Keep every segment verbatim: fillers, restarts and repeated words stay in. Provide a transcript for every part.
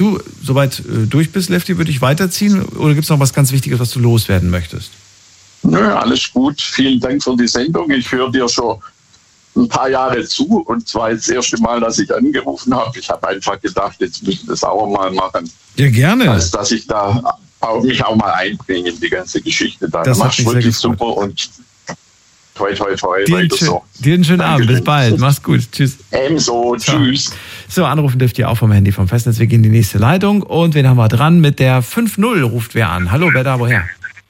du soweit äh, durch bist, Lefty, würde ich weiterziehen? Oder gibt es noch was ganz Wichtiges, was du loswerden möchtest? Nö, alles gut. Vielen Dank für die Sendung. Ich höre dir schon ein paar Jahre zu und zwar das erste Mal, dass ich angerufen habe. Ich habe einfach gedacht, jetzt müssen wir das auch mal machen. Ja, gerne. Als dass ich da auch, mich auch mal einbringe in die ganze Geschichte. Da Das machst du wirklich super und toi, toi, toi, dir, weiter schön, so. dir einen schönen Danke. Abend. Bis bald. Mach's gut. Tschüss. Ebenso. Ciao. Tschüss. So, anrufen dürft ihr auch vom Handy vom Festnetz. Wir gehen in die nächste Leitung. Und wen haben wir dran? Mit der fünf null ruft wer an. Hallo, wer da, woher?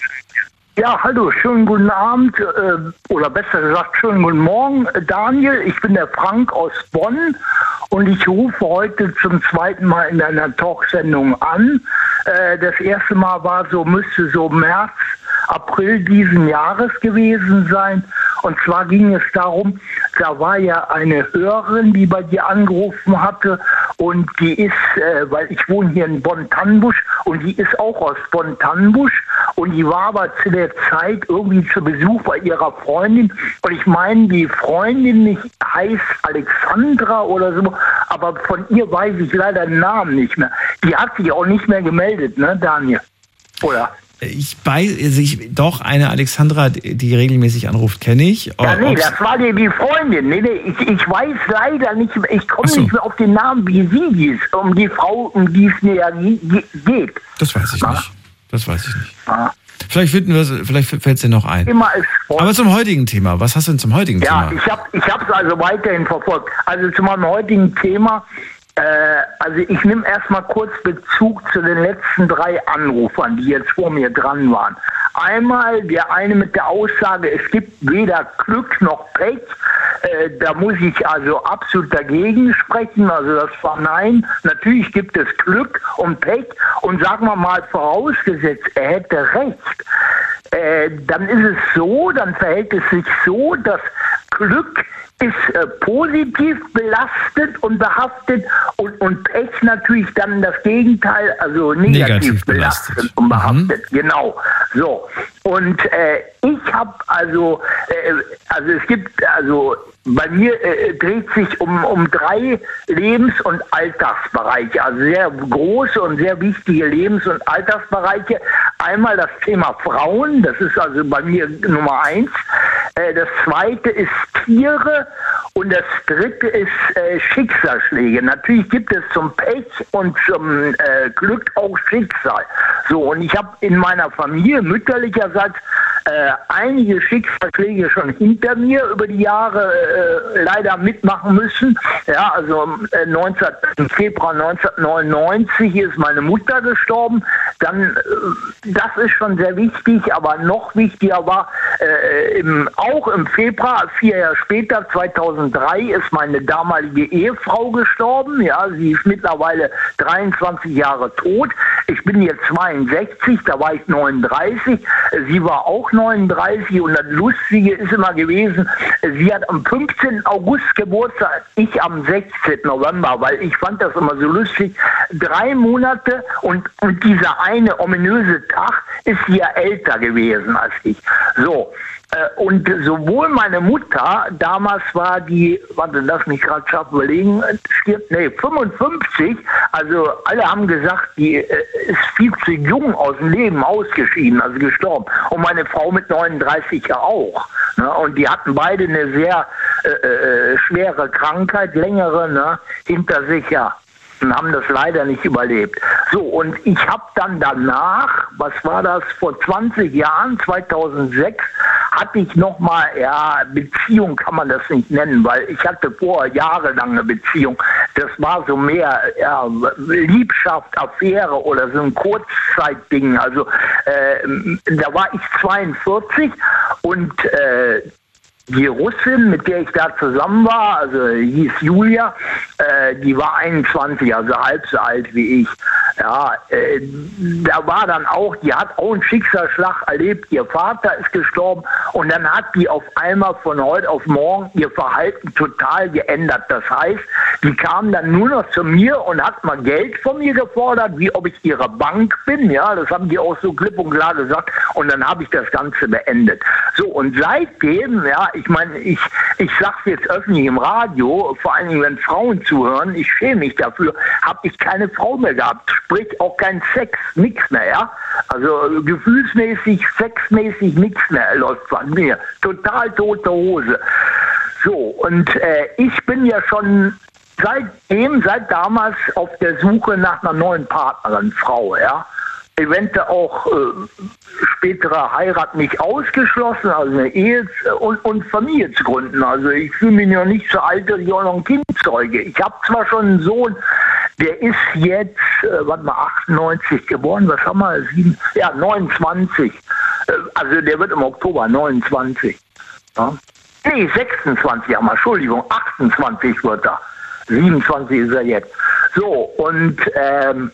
Ja, hallo, schönen guten Abend, äh, oder besser gesagt, schönen guten Morgen, Daniel. Ich bin der Frank aus Bonn und ich rufe heute zum zweiten Mal in einer Talksendung an. Äh, das erste Mal war so, müsste so März, April diesen Jahres gewesen sein. Und zwar ging es darum, da war ja eine Hörerin, die bei dir angerufen hatte und die ist, äh, weil ich wohne hier in Bonn-Tannenbusch und die ist auch aus Bonn-Tannenbusch und die war aber zu der Zeit irgendwie zu Besuch bei ihrer Freundin und ich meine, die Freundin nicht heißt Alexandra oder so, aber von ihr weiß ich leider den Namen nicht mehr. Die hat sich auch nicht mehr gemeldet, ne, Daniel? Oder? Ich weiß, also ich, doch, eine Alexandra, die regelmäßig anruft, kenne ich. Ja, nee, Ob's, das war die, die Freundin. Nee, nee, ich, ich weiß leider nicht, ich komme Ach so. nicht mehr auf den Namen, wie sie hieß, um die Frau, um die es mir ja ge- geht. Das weiß ich Ah. nicht. Das weiß ich nicht. Ah. Vielleicht finden wir es, vielleicht fällt es dir noch ein. Immer ist voll. Aber zum heutigen Thema. Was hast du denn zum heutigen Ja, Thema? ich habe ich hab's also weiterhin verfolgt. Also zu meinem heutigen Thema, äh, also ich nehme erstmal kurz Bezug zu den letzten drei Anrufern, die jetzt vor mir dran waren. Einmal der eine mit der Aussage, es gibt weder Glück noch Pech. Äh, da muss ich also absolut dagegen sprechen. Also das war nein. Natürlich gibt es Glück und Pech. Und sagen wir mal vorausgesetzt, er hätte recht. Äh, dann ist es so, dann verhält es sich so, dass Glück ist äh, positiv belastet und behaftet und, und Pech natürlich dann das Gegenteil, also negativ, Negativ belastet, belastet. und behaftet. Genau. So. Und äh, ich habe also, äh, also es gibt, also bei mir äh, dreht sich um, um drei Lebens- und Alltagsbereiche, also sehr große und sehr wichtige Lebens- und Alltagsbereiche. Einmal das Thema Frauen, das ist also bei mir Nummer eins. Äh, das zweite ist Tiere und das dritte ist äh, Schicksalsschläge. Natürlich gibt es zum Pech und zum äh, Glück auch Schicksal. So, und ich habe in meiner Familie mütterlicherseits äh, einige Schicksalsschläge schon hinter mir über die Jahre äh, leider mitmachen müssen. Ja, also äh, neunzehn, im Februar neunzehnhundertneunundneunzig ist meine Mutter gestorben. Dann, äh, das ist schon sehr wichtig, aber noch wichtiger war, äh, im, auch im Februar, vier Jahre später, zweitausenddrei, ist meine damalige Ehefrau gestorben. Ja, sie ist mittlerweile dreiundzwanzig Jahre tot. Ich bin jetzt zweiundsechzig, da war ich neununddreißig. Sie war auch neununddreißig und das Lustige ist immer gewesen, sie hat am fünfzehnten August Geburtstag, ich am sechzehnten November, weil ich fand das immer so lustig. Drei Monate und, und dieser eine ominöse Tag ist sie ja älter gewesen als ich. So. Und sowohl meine Mutter, damals war die, warte, lass mich gerade scharf überlegen, stirbt, nee, fünfundfünfzig, also alle haben gesagt, die äh, ist viel zu jung aus dem Leben ausgeschieden, also gestorben. Und meine Frau mit neununddreißig ja auch. Ne? Und die hatten beide eine sehr äh, äh, schwere Krankheit, längere, ne, hinter sich, ja. Und haben das leider nicht überlebt. So, und ich habe dann danach, was war das, vor zwanzig Jahren, zweitausendsechs, hatte ich nochmal, ja, Beziehung kann man das nicht nennen, weil ich hatte vorher jahrelange Beziehung. Das war so mehr ja, Liebschaft, Affäre oder so ein Kurzzeitding. Also äh, da war ich zweiundvierzig und äh, die Russin, mit der ich da zusammen war, also hieß Julia, äh, die war einundzwanzig, also halb so alt wie ich. Ja, äh, da war dann auch, die hat auch einen Schicksalsschlag erlebt, ihr Vater ist gestorben und dann hat die auf einmal von heute auf morgen ihr Verhalten total geändert. Das heißt, die kam dann nur noch zu mir und hat mal Geld von mir gefordert, wie ob ich ihre Bank bin, ja, das haben die auch so klipp und klar gesagt und dann habe ich das Ganze beendet. So, und seitdem, ja, ich meine, ich, ich sag's jetzt öffentlich im Radio, vor allen Dingen, wenn Frauen zuhören, ich schäme mich dafür, habe ich keine Frau mehr gehabt, sprich auch kein Sex, nichts mehr, ja. Also gefühlsmäßig, sexmäßig nichts mehr läuft bei mir. Total tote Hose. So, und äh, ich bin ja schon seitdem, seit damals auf der Suche nach einer neuen Partnerin, Frau, ja. Eventuell auch äh, spätere Heirat nicht ausgeschlossen, also eine Ehe und, und Familie zu gründen. Also ich fühle mich noch nicht so alt, dass ich auch noch ein Kind zeuge. Ich habe zwar schon einen Sohn, der ist jetzt, äh, warte mal, achtundneunzig geboren, was haben wir, sieben, ja, neunundzwanzig. Äh, also der wird im Oktober neunundzwanzig. Ja. Nee, sechsundzwanzig, haben wir, Entschuldigung, achtundzwanzig wird er. siebenundzwanzig ist er jetzt. So, und ähm,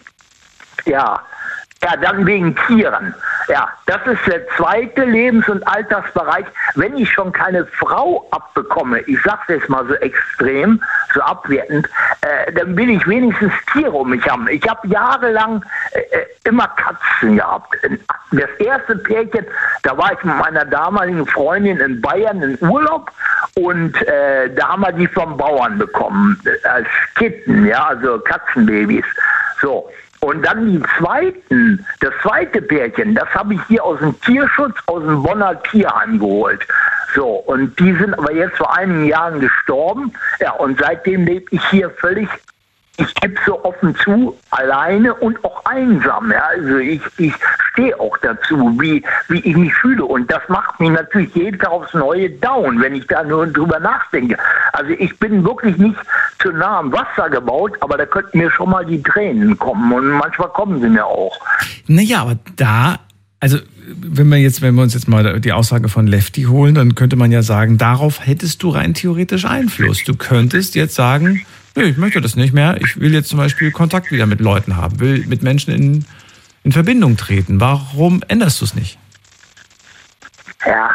ja, ja, dann wegen Tieren. Ja, das ist der zweite Lebens- und Altersbereich. Wenn ich schon keine Frau abbekomme, ich sag's jetzt mal so extrem, so abwertend, äh, dann will ich wenigstens Tiere um mich haben. Ich habe jahrelang äh, immer Katzen gehabt. Das erste Pärchen, da war ich mit meiner damaligen Freundin in Bayern in Urlaub und äh, da haben wir die vom Bauern bekommen, äh, als Kitten, ja, also Katzenbabys. So. Und dann die zweiten, das zweite Pärchen, das habe ich hier aus dem Tierschutz, aus dem Bonner Tierheim geholt. So, und die sind aber jetzt vor einigen Jahren gestorben. Ja, und seitdem lebe ich hier völlig, ich gebe so offen zu, alleine und auch einsam. Ja, also ich, ich stehe auch dazu, wie, wie ich mich fühle. Und das macht mich natürlich jeden Tag aufs Neue down, wenn ich da nur drüber nachdenke. Also ich bin wirklich nicht zu nah am Wasser gebaut, aber da könnten mir schon mal die Tränen kommen. Und manchmal kommen sie mir auch. Naja, aber da, also wenn wir jetzt, wenn wir uns jetzt mal die Aussage von Lefty holen, dann könnte man ja sagen, darauf hättest du rein theoretisch Einfluss. Du könntest jetzt sagen, nee, ich möchte das nicht mehr. Ich will jetzt zum Beispiel Kontakt wieder mit Leuten haben, will mit Menschen in, in Verbindung treten. Warum änderst du es nicht? Ja,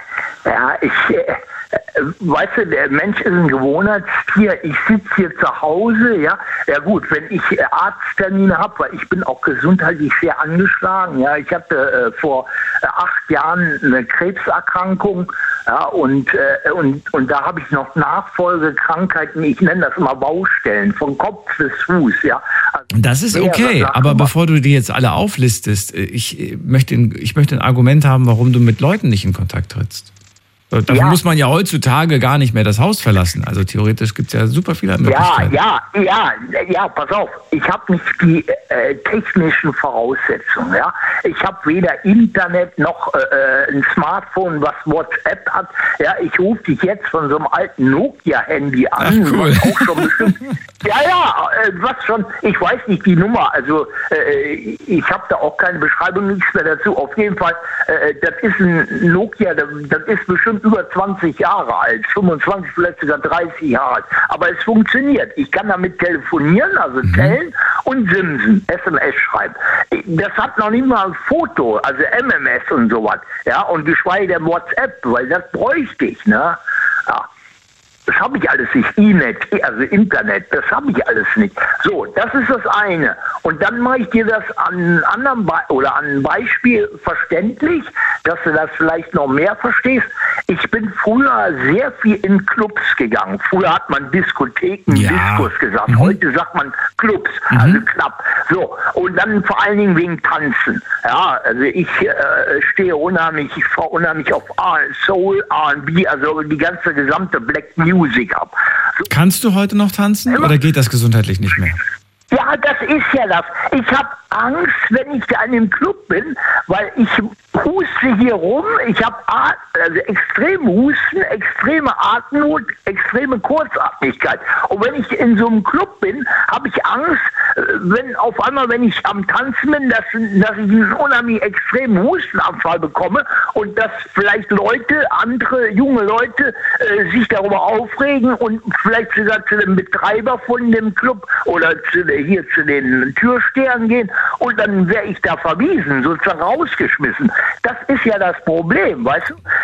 ja, ich, äh, weißt du, der Mensch ist ein Gewohnheitstier. Ich sitze hier zu Hause, ja. Ja gut, wenn ich Arzttermine habe, weil ich bin auch gesundheitlich sehr angeschlagen. Ja, ich hatte äh, vor äh, acht Jahren eine Krebserkrankung. Ja, und, äh, und, und da habe ich noch Nachfolgekrankheiten, ich nenne das immer Baustellen, von Kopf bis Fuß. Ja. Also das ist okay, aber bevor du die jetzt alle auflistest, ich möchte, ich möchte ein Argument haben, warum du mit Leuten nicht in Kontakt trittst. Dafür ja. muss man ja heutzutage gar nicht mehr das Haus verlassen. Also theoretisch gibt es ja super viele Möglichkeiten. Ja, ja, ja, ja, pass auf. Ich habe nicht die äh, technischen Voraussetzungen. Ja, ich habe weder Internet noch äh, ein Smartphone, was WhatsApp hat. Ja, ich rufe dich jetzt von so einem alten Nokia-Handy an. Ach, cool. Auch schon bestimmt. Ja, ja, äh, was schon. Ich weiß nicht die Nummer. Also äh, ich habe da auch keine Beschreibung, nichts mehr dazu. Auf jeden Fall, äh, das ist ein Nokia. Das, das ist bestimmt über zwanzig Jahre alt, fünfundzwanzig, vielleicht sogar dreißig Jahre alt. Aber es funktioniert. Ich kann damit telefonieren, also mhm. zählen und simsen, S M S schreiben. Das hat noch nicht mal ein Foto, also M M S und sowas. Ja, und geschweige denn WhatsApp, weil das bräuchte ich, ne? Ja. Das habe ich alles nicht. E-Net, also Internet, das habe ich alles nicht. So, das ist das eine. Und dann mache ich dir das an anderen Be- oder an einem Beispiel verständlich, dass du das vielleicht noch mehr verstehst. Ich bin früher sehr viel in Clubs gegangen. Früher hat man Diskotheken, ja. Diskos gesagt. Mhm. Heute sagt man Clubs, mhm. also knapp. So, und dann vor allen Dingen wegen Tanzen. Ja, also ich äh, stehe unheimlich, ich fahre unheimlich auf Soul, R and B, also die ganze gesamte Black Music ab. So. Kannst du heute noch tanzen oder geht das gesundheitlich nicht mehr? Ja, das ist ja das. Ich habe Angst, wenn ich da in dem Club bin, weil ich huste hier rum, ich habe also extrem Husten, extreme Atemnot, extreme Kurzatmigkeit. Und wenn ich in so einem Club bin, habe ich Angst, wenn auf einmal, wenn ich am Tanzen bin, dass, dass ich einen unheimlich extremen Hustenanfall bekomme und dass vielleicht Leute, andere junge Leute, äh, sich darüber aufregen und vielleicht sogar zu dem Betreiber von dem Club oder zu, hier zu den Türstehern gehen und dann wäre ich da verwiesen, sozusagen rausgeschmissen. Das ist ja das Problem, weißt du?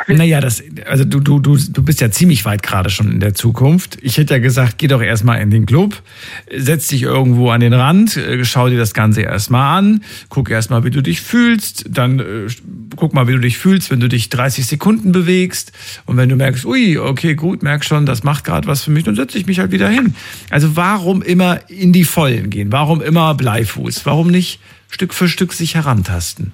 Naja, das, also du, du, du, du bist ja ziemlich weit gerade schon in der Zukunft. Ich hätte ja gesagt, geh doch erstmal in den Club, setz dich irgendwo an den Rand, schau dir das Ganze erstmal an, guck erstmal, wie du dich fühlst, dann äh, guck mal, wie du dich fühlst, wenn du dich dreißig Sekunden bewegst und wenn du merkst, ui, okay, gut, merk schon, das macht gerade was für mich, dann setze ich mich halt wieder hin. Also warum immer in die Vollen gehen? Warum immer Bleifuß? Warum nicht Stück für Stück sich herantasten?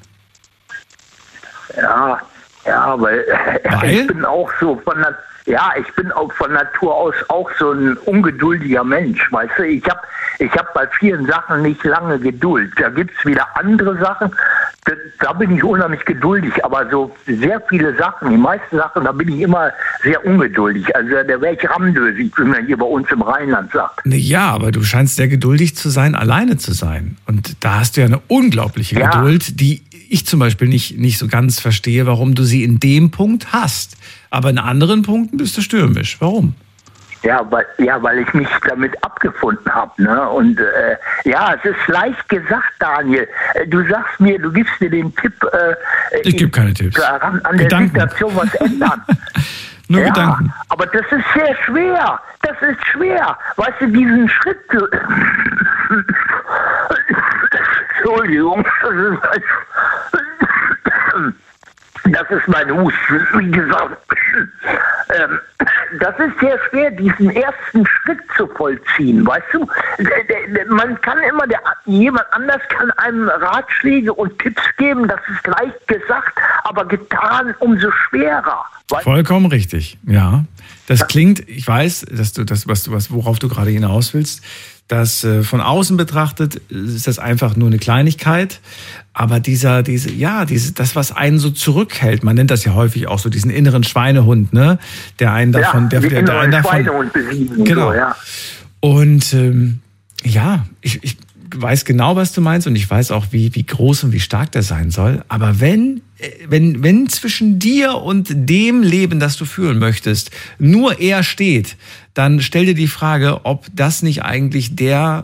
Ja, ja, weil, weil? ich bin auch so von der, ja, ich bin auch von Natur aus auch so ein ungeduldiger Mensch, weißt du. Ich habe ich hab bei vielen Sachen nicht lange Geduld. Da gibt's wieder andere Sachen, da, da bin ich unheimlich geduldig, aber so sehr viele Sachen, die meisten Sachen, da bin ich immer sehr ungeduldig. Also da wäre ich ramdösig, wie man hier bei uns im Rheinland sagt. Ja, aber du scheinst sehr geduldig zu sein, alleine zu sein. Und da hast du ja eine unglaubliche ja. Geduld, die ich zum Beispiel nicht, nicht so ganz verstehe, warum du sie in dem Punkt hast. Aber in anderen Punkten bist du stürmisch. Warum? Ja, weil, ja, weil ich mich damit abgefunden habe. Ne? Und äh, ja, es ist leicht gesagt, Daniel. Du sagst mir, du gibst mir den Tipp. Äh, ich gebe keine Tipps. An, an der Situation was ändern. Nur ja, Gedanken. Aber das ist sehr schwer. Das ist schwer. Weißt du, diesen Schritt zu... Entschuldigung. Das ist mein Husten, wie gesagt. Ähm, das ist sehr schwer, diesen ersten Schritt zu vollziehen, weißt du? Man kann immer, der, jemand anders kann einem Ratschläge und Tipps geben, das ist leicht gesagt, aber getan umso schwerer. Vollkommen richtig, ja. Das klingt, ich weiß, dass du das, was du, was, worauf du gerade hinaus willst, dass äh, von außen betrachtet ist das einfach nur eine Kleinigkeit, aber dieser, diese, ja, diese, das, was einen so zurückhält, man nennt das ja häufig auch so diesen inneren Schweinehund, ne, der einen davon, ja, der, der, der einen davon, Schweinehund besiegen, genau. So, ja. Und ähm, ja, ich, ich weiß genau, was du meinst und ich weiß auch, wie, wie groß und wie stark der sein soll. Aber wenn, wenn, wenn zwischen dir und dem Leben, das du führen möchtest, nur er steht, dann stell dir die Frage, ob das nicht eigentlich der,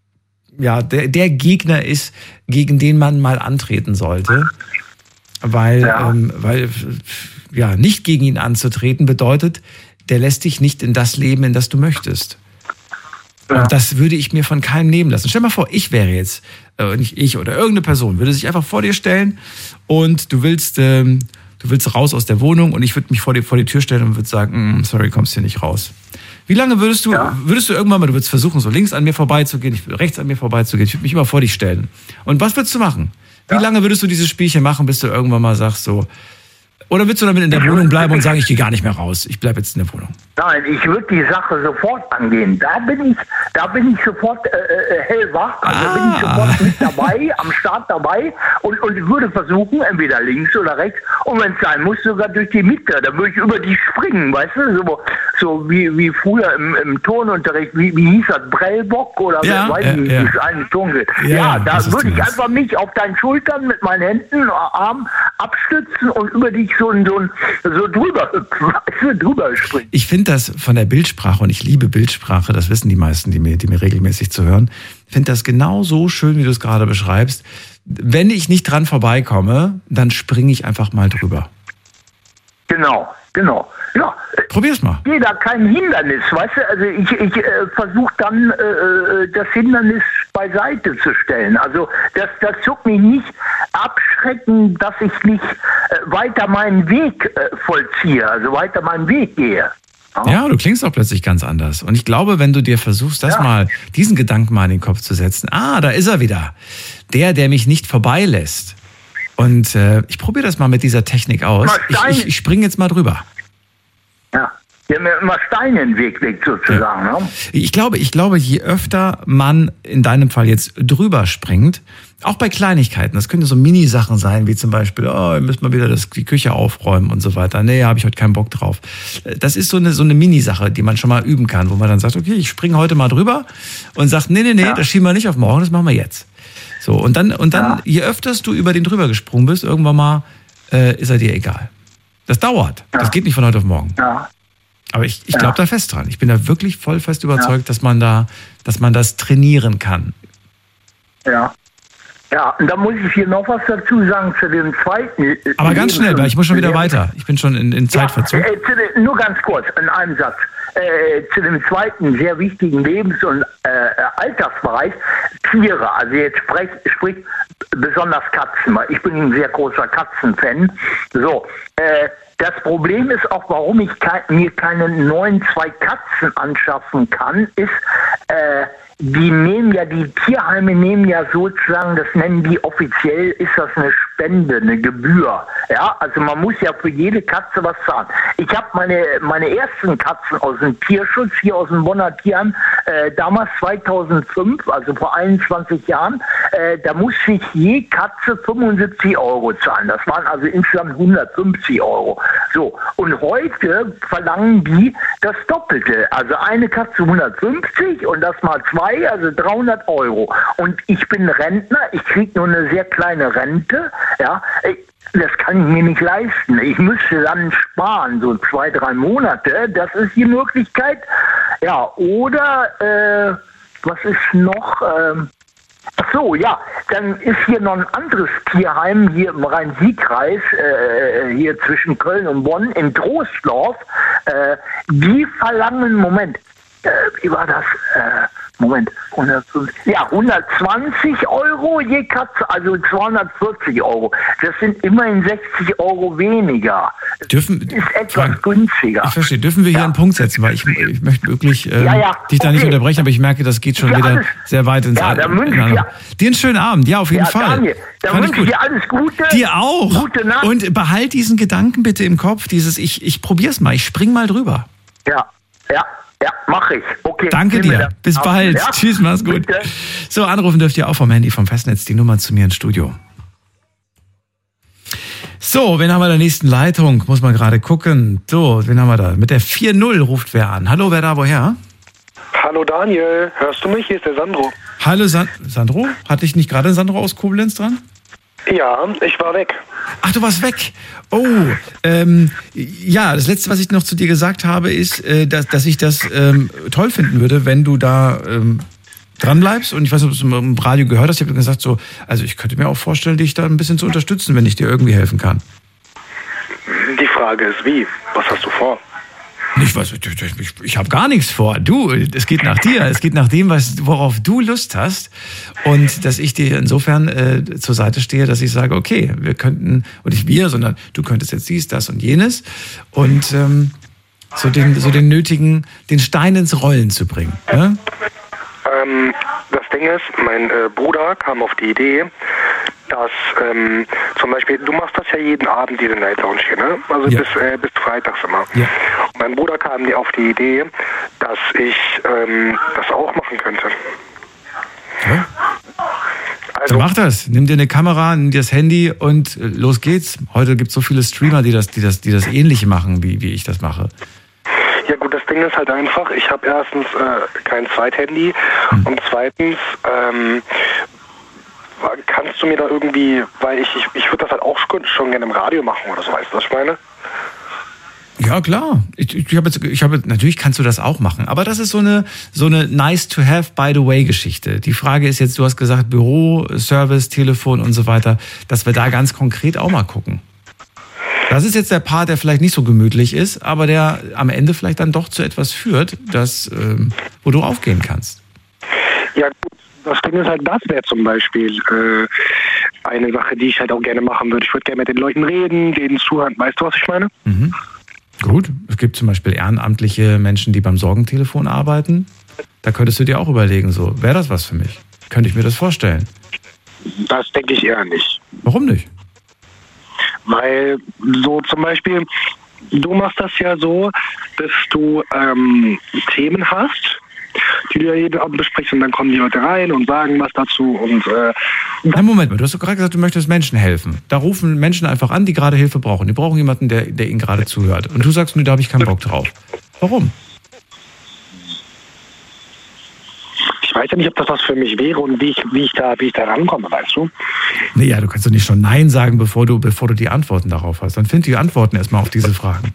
ja, der, der Gegner ist, gegen den man mal antreten sollte. Weil, ja. Ähm, weil ja, nicht gegen ihn anzutreten bedeutet, der lässt dich nicht in das Leben, in das du möchtest. Ja. Und das würde ich mir von keinem nehmen lassen. Stell dir mal vor, ich wäre jetzt, äh, nicht ich oder irgendeine Person, würde sich einfach vor dir stellen und du willst, ähm, du willst raus aus der Wohnung und ich würde mich vor dir vor die Tür stellen und würde sagen, sorry, kommst hier nicht raus. Wie lange würdest du, ja. würdest du irgendwann mal, du würdest versuchen, so links an mir vorbeizugehen, ich würde rechts an mir vorbeizugehen, ich würde mich immer vor dich stellen. Und was würdest du machen? Wie ja. lange würdest du dieses Spielchen machen, bis du irgendwann mal sagst so, oder willst du damit in der Wohnung bleiben und sagen, ich gehe gar nicht mehr raus, ich bleibe jetzt in der Wohnung? Nein, ich würde die Sache sofort angehen. Da bin ich, da bin ich sofort äh, äh, hellwach, also ah. bin ich sofort mit dabei, am Start dabei und, und würde versuchen, entweder links oder rechts und wenn es sein muss, sogar durch die Mitte. Da würde ich über die springen, weißt du, so, so wie, wie früher im, im Turnunterricht, wie, wie hieß das, Brellbock oder ja, weiß äh, nicht, ja. wie eine Turn Ja, ja, da würde ich einfach mich auf deinen Schultern mit meinen Händen, Armen abstützen und über dich so, so, so drüber hüpfen, weißt du, drüber springen. Ich finde das von der Bildsprache, und ich liebe Bildsprache, das wissen die meisten, die mir, die mir regelmäßig zuhören, finde das genau so schön, wie du es gerade beschreibst. Wenn ich nicht dran vorbeikomme, dann springe ich einfach mal drüber. Genau, genau. Ja. Probier's mal. Ich sehe da kein Hindernis, weißt du? Also ich, ich äh, versuche dann äh, das Hindernis beiseite zu stellen. Also das, das tut mich nicht abschrecken, dass ich nicht äh, weiter meinen Weg äh, vollziehe, also weiter meinen Weg gehe. Ja. Ja, du klingst auch plötzlich ganz anders. Und ich glaube, wenn du dir versuchst, das ja. mal, diesen Gedanken mal in den Kopf zu setzen, ah, da ist er wieder. Der, der mich nicht vorbeilässt. Und äh, ich probiere das mal mit dieser Technik aus. Ich, ich, ich springe jetzt mal drüber. Ja. Ja, immer Steine in den Weg legt sozusagen. Ja. Ne? Ich glaube, ich glaube, je öfter man in deinem Fall jetzt drüber springt, auch bei Kleinigkeiten, das können so Mini-Sachen sein, wie zum Beispiel, oh, wir müssen mal wieder das, die Küche aufräumen und so weiter. Nee, habe ich heute keinen Bock drauf. Das ist so eine, so eine Mini-Sache, die man schon mal üben kann, wo man dann sagt, okay, ich springe heute mal drüber und sagt, nee, nee, nee, ja. das schieben wir nicht auf morgen, das machen wir jetzt. So, und dann, und dann, ja. je öfters du über den drüber gesprungen bist, irgendwann mal äh, ist er dir egal. Das dauert. Ja. Das geht nicht von heute auf morgen. Ja. Aber ich, ich glaube ja. da fest dran. Ich bin da wirklich voll fest überzeugt, ja. dass man da, dass man das trainieren kann. Ja. Ja, und da muss ich hier noch was dazu sagen zu dem zweiten. Aber ganz schnell, weil ich muss schon wieder weiter. Ich bin schon in, in Zeitverzug. Ja, äh, zu den, nur ganz kurz, in einem Satz. Äh, zu dem zweiten sehr wichtigen Lebens- und äh, Alltagsbereich, Tiere. Also jetzt sprich, sprich besonders Katzen. Ich bin ein sehr großer Katzenfan. So, äh, das Problem ist auch, warum ich kein, mir keine neuen zwei Katzen anschaffen kann, ist, äh, die nehmen ja, die Tierheime nehmen ja sozusagen, das nennen die offiziell, ist das eine Spende, eine Gebühr. Ja, also man muss ja für jede Katze was zahlen. Ich habe meine meine ersten Katzen aus dem Tierschutz, hier aus dem Bonner Tierheim, äh, damals zweitausendfünf, also vor einundzwanzig Jahren, äh, da musste ich je Katze fünfundsiebzig Euro zahlen. Das waren also insgesamt hundertfünfzig Euro. So, und heute verlangen die das Doppelte. Also eine Katze hundertfünfzig und das mal zwei, also dreihundert Euro. Und ich bin Rentner, ich kriege nur eine sehr kleine Rente, ja, das kann ich mir nicht leisten. Ich müsste dann sparen, so zwei, drei Monate, das ist die Möglichkeit. Ja, oder, äh, was ist noch, ähm, ach so, ja, dann ist hier noch ein anderes Tierheim hier im Rhein-Sieg-Kreis, äh, hier zwischen Köln und Bonn, in Troisdorf. Äh, die verlangen, Moment, äh, wie war das? Äh, Moment, hundertfünfzig, ja, hundertzwanzig Euro je Katze, also zweihundertvierzig Euro. Das sind immerhin sechzig Euro weniger. Dürfen, das ist etwas Frank, günstiger. Ich verstehe. Dürfen wir hier ja. einen Punkt setzen? Weil ich, ich möchte wirklich ähm, ja, ja. dich da okay. nicht unterbrechen, aber ich merke, das geht schon ja, wieder alles. sehr weit ins ja, All. Dann wünsche ich ja. Dir einen schönen Abend, ja, auf jeden ja, Fall. Daniel, dann wünsche ich dir alles Gute. Dir auch. Gute Nacht. Und behalt diesen Gedanken bitte im Kopf, dieses, ich, ich probier's mal, ich spring mal drüber. Ja, ja. Ja, mach ich. Okay. Danke dir. Bis bald. Ja? Tschüss, mach's gut. Bitte. So, anrufen dürft ihr auch vom Handy, vom Festnetz, die Nummer zu mir ins Studio. So, wen haben wir in der nächsten Leitung? Muss man gerade gucken. So, wen haben wir da? Mit der vier null ruft wer an. Hallo, wer da, woher? Hallo Daniel, hörst du mich? Hier ist der Sandro. Hallo San- Sandro? Hatte ich nicht gerade Sandro aus Koblenz dran? Ja, ich war weg. Ach, du warst weg. Oh, ähm, ja, das Letzte, was ich noch zu dir gesagt habe, ist, äh, dass, dass ich das ähm, toll finden würde, wenn du da ähm, dran bleibst. Und ich weiß nicht, ob du es im Radio gehört hast. Ich habe gesagt, so, also ich könnte mir auch vorstellen, dich da ein bisschen zu unterstützen, wenn ich dir irgendwie helfen kann. Die Frage ist, wie? Was hast du vor? Ich weiß, ich, ich, ich habe gar nichts vor. Du, es geht nach dir. Es geht nach dem, was, worauf du Lust hast. Und dass ich dir insofern äh, zur Seite stehe, dass ich sage, okay, wir könnten, und nicht wir, sondern du könntest jetzt dies, das und jenes. Und ähm, so, den, so den nötigen, den Stein ins Rollen zu bringen. Ne? Ähm, das Ding ist, mein äh, Bruder kam auf die Idee, dass ähm, zum Beispiel, du machst das ja jeden Abend, diese Night Lounge hier, ne? Also ja. bis, äh, bis freitags immer. Ja. Und mein Bruder kam mir auf die Idee, dass ich ähm, das auch machen könnte. Ja. Also, Dann mach das. Nimm dir eine Kamera, nimm dir das Handy und äh, los geht's. Heute gibt es so viele Streamer, die das, die das, die das Ähnliche machen, wie, wie ich das mache. Ja gut, das Ding ist halt einfach, ich habe erstens äh, kein Zweithandy hm. und zweitens ähm, kannst du mir da irgendwie, weil ich, ich, ich würde das halt auch schon, schon gerne im Radio machen oder so, weißt du, was ich meine? Ja, klar. Ich, ich habe jetzt, ich habe, natürlich kannst du das auch machen, aber das ist so eine, so eine nice to have by the way Geschichte. Die Frage ist jetzt, du hast gesagt Büro, Service, Telefon und so weiter, dass wir da ganz konkret auch mal gucken. Das ist jetzt der Part, der vielleicht nicht so gemütlich ist, aber der am Ende vielleicht dann doch zu etwas führt, das, ähm, wo du aufgehen kannst. Ja gut. Das Ding ist halt, das wäre zum Beispiel äh, eine Sache, die ich halt auch gerne machen würde. Ich würde gerne mit den Leuten reden, denen zuhören. Weißt du, was ich meine? Mhm. Gut. Es gibt zum Beispiel ehrenamtliche Menschen, die beim Sorgentelefon arbeiten. Da könntest du dir auch überlegen, so, wäre das was für mich? Könnte ich mir das vorstellen? Das denke ich eher nicht. Warum nicht? Weil so zum Beispiel, du machst das ja so, dass du ähm, Themen hast, die du ja jeden Abend besprichst und dann kommen die Leute rein und sagen was dazu und äh, Na, Moment mal, du hast doch gerade gesagt, du möchtest Menschen helfen. Da rufen Menschen einfach an, die gerade Hilfe brauchen. Die brauchen jemanden, der, der ihnen gerade zuhört. Und du sagst, nee, da habe ich keinen Bock drauf. Warum? Ich weiß ja nicht, ob das was für mich wäre und wie ich, wie ich da, wie ich da rankomme, weißt du? Nee, ja, du kannst doch nicht schon Nein sagen, bevor du, bevor du die Antworten darauf hast. Dann find die Antworten erstmal auf diese Fragen.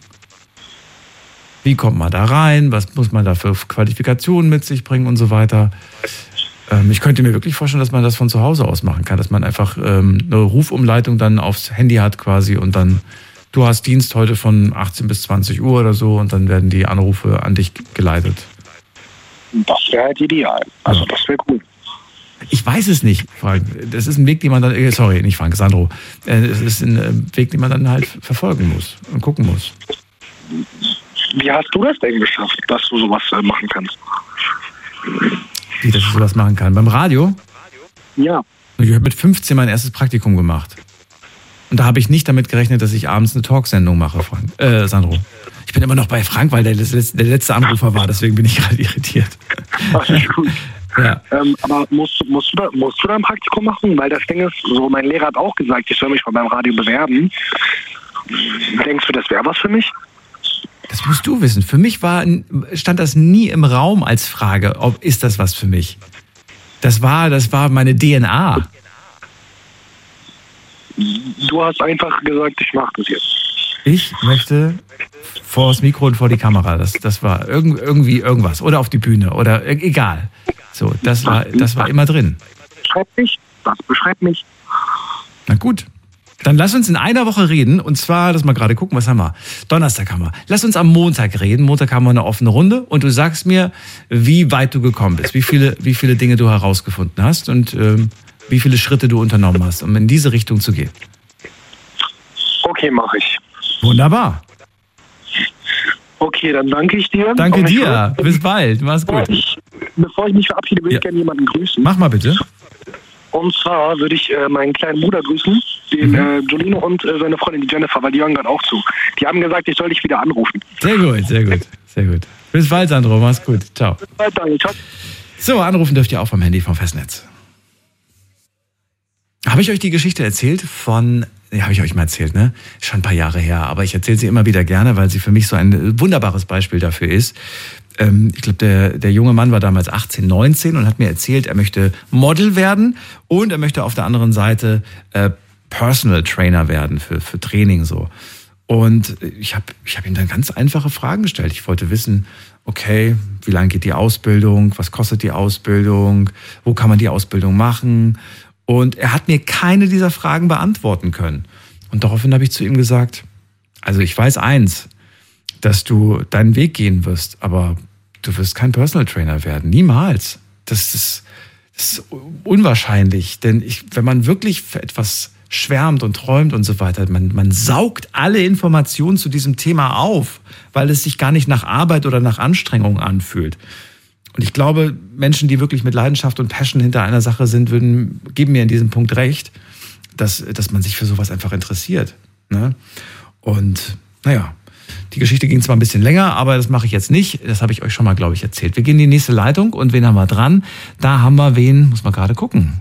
Wie kommt man da rein? Was muss man da für Qualifikationen mit sich bringen und so weiter? Ähm, ich könnte mir wirklich vorstellen, dass man das von zu Hause aus machen kann, dass man einfach ähm, eine Rufumleitung dann aufs Handy hat quasi und dann, du hast Dienst heute von achtzehn bis zwanzig Uhr oder so und dann werden die Anrufe an dich geleitet. Das wäre halt ideal. Also ja. Das wäre cool. Ich weiß es nicht, Frank. Das ist ein Weg, den man dann, sorry, nicht Frank, Sandro. Es ist ein Weg, den man dann halt verfolgen muss und gucken muss. Wie hast du das denn geschafft, dass du sowas machen kannst? Wie, dass ich sowas machen kann? Beim Radio? Ja. Ich habe mit fünfzehn mein erstes Praktikum gemacht. Und da habe ich nicht damit gerechnet, dass ich abends eine Talksendung mache, Frank. Äh, Sandro. Ich bin immer noch bei Frank, weil der, der letzte Anrufer war, deswegen bin ich gerade irritiert. Das ist gut. Ja. Ähm, aber musst, musst, du da, musst du da ein Praktikum machen? Weil das Ding ist, so mein Lehrer hat auch gesagt, ich soll mich mal beim Radio bewerben. Denkst du, das wäre was für mich? Das musst du wissen. Für mich war, stand das nie im Raum als Frage, ob ist das was für mich. Das war, das war meine D N A. Du hast einfach gesagt, ich mache das jetzt. Ich möchte vor das Mikro und vor die Kamera. Das, das war irgend, irgendwie irgendwas. Oder auf die Bühne. Oder egal. So, das war, das war immer drin. Beschreib mich. Das beschreibt mich. Na gut. Dann lass uns in einer Woche reden. Und zwar, lass mal gerade gucken, was haben wir? Donnerstag haben wir. Lass uns am Montag reden. Montag haben wir eine offene Runde. Und du sagst mir, wie weit du gekommen bist. Wie viele, wie viele Dinge du herausgefunden hast. Und ähm, wie viele Schritte du unternommen hast, um in diese Richtung zu gehen. Okay, mache ich. Wunderbar. Okay, dann danke ich dir. Danke dir. Bis bald. Mach's gut. Bevor ich, bevor ich mich verabschiede, würde ja. ich gerne jemanden grüßen. Mach mal bitte. Und zwar würde ich äh, meinen kleinen Bruder grüßen, den mhm. äh, Jolino und äh, seine Freundin, die Jennifer, weil die hören gerade auch zu. Die haben gesagt, ich soll dich wieder anrufen. Sehr gut, sehr gut, sehr gut. Bis bald, Sandro. Mach's gut. Ciao. Bis bald, danke. Ciao. So, anrufen dürft ihr auch vom Handy vom Festnetz. Habe ich euch die Geschichte erzählt von, ja, habe ich euch mal erzählt, ne? Schon ein paar Jahre her, aber ich erzähle sie immer wieder gerne, weil sie für mich so ein wunderbares Beispiel dafür ist. Ähm, ich glaube, der, der junge Mann war damals achtzehn, neunzehn und hat mir erzählt, er möchte Model werden und er möchte auf der anderen Seite äh, Personal Trainer werden für, für Training so. Und ich habe ich hab ihm dann ganz einfache Fragen gestellt. Ich wollte wissen, okay, wie lange geht die Ausbildung? Was kostet die Ausbildung? Wo kann man die Ausbildung machen? Und er hat mir keine dieser Fragen beantworten können. Und daraufhin habe ich zu ihm gesagt, also ich weiß eins, dass du deinen Weg gehen wirst, aber du wirst kein Personal Trainer werden. Niemals. Das ist, das ist unwahrscheinlich. Denn ich, wenn man wirklich für etwas schwärmt und träumt und so weiter, man, man saugt alle Informationen zu diesem Thema auf, weil es sich gar nicht nach Arbeit oder nach Anstrengung anfühlt. Und ich glaube, Menschen, die wirklich mit Leidenschaft und Passion hinter einer Sache sind, würden, geben mir in diesem Punkt recht, dass, dass man sich für sowas einfach interessiert. Ne? Und naja, die Geschichte ging zwar ein bisschen länger, aber das mache ich jetzt nicht. Das habe ich euch schon mal, glaube ich, erzählt. Wir gehen in die nächste Leitung und wen haben wir dran? Da haben wir wen, muss man gerade gucken.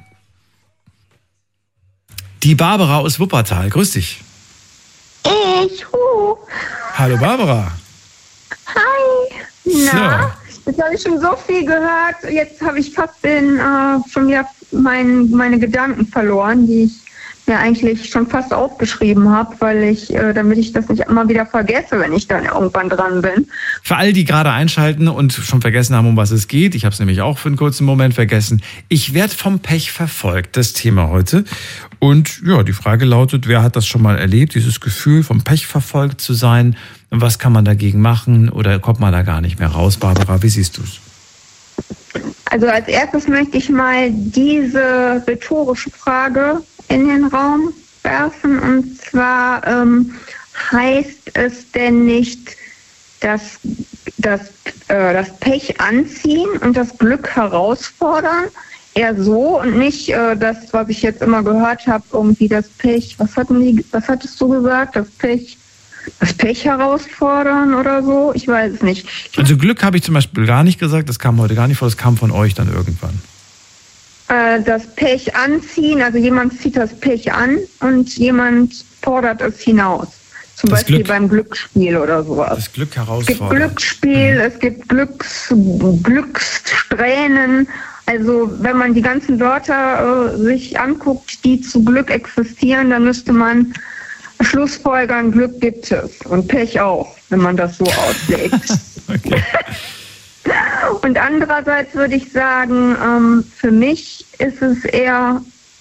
Die Barbara aus Wuppertal. Grüß dich. Ich, hu. Hallo Barbara. Hi. Na? So. Jetzt habe ich schon so viel gehört. Jetzt habe ich fast den, äh, schon wieder mein, meine Gedanken verloren, die ich mir eigentlich schon fast aufgeschrieben habe, weil ich, äh, damit ich das nicht immer wieder vergesse, wenn ich dann irgendwann dran bin. Für alle, die gerade einschalten und schon vergessen haben, um was es geht, ich habe es nämlich auch für einen kurzen Moment vergessen. Ich werde vom Pech verfolgt, das Thema heute. Und ja, die Frage lautet, wer hat das schon mal erlebt, dieses Gefühl, vom Pech verfolgt zu sein? Was kann man dagegen machen oder kommt man da gar nicht mehr raus? Barbara, wie siehst du es? Also als erstes möchte ich mal diese rhetorische Frage in den Raum werfen. Und zwar ähm, heißt es denn nicht, dass, dass äh, das Pech anziehen und das Glück herausfordern? Eher so und nicht äh, das, was ich jetzt immer gehört habe, irgendwie das Pech, was hatten die, was hattest du gesagt? Das Pech, das Pech herausfordern oder so? Ich weiß es nicht. Also Glück habe ich zum Beispiel gar nicht gesagt, das kam heute gar nicht vor, das kam von euch dann irgendwann. Äh, das Pech anziehen, also jemand zieht das Pech an und jemand fordert es hinaus. Zum das Beispiel Glück, beim Glücksspiel oder sowas. Das Glück herausfordern. Es gibt Glücksspiel, mhm. es gibt Glücks, Glückssträhnen. Also wenn man die ganzen Wörter äh, sich anguckt, die zu Glück existieren, dann müsste man schlussfolgern, Glück gibt es und Pech auch, wenn man das so auslegt. Okay. Und andererseits würde ich sagen, ähm, für mich ist es eher,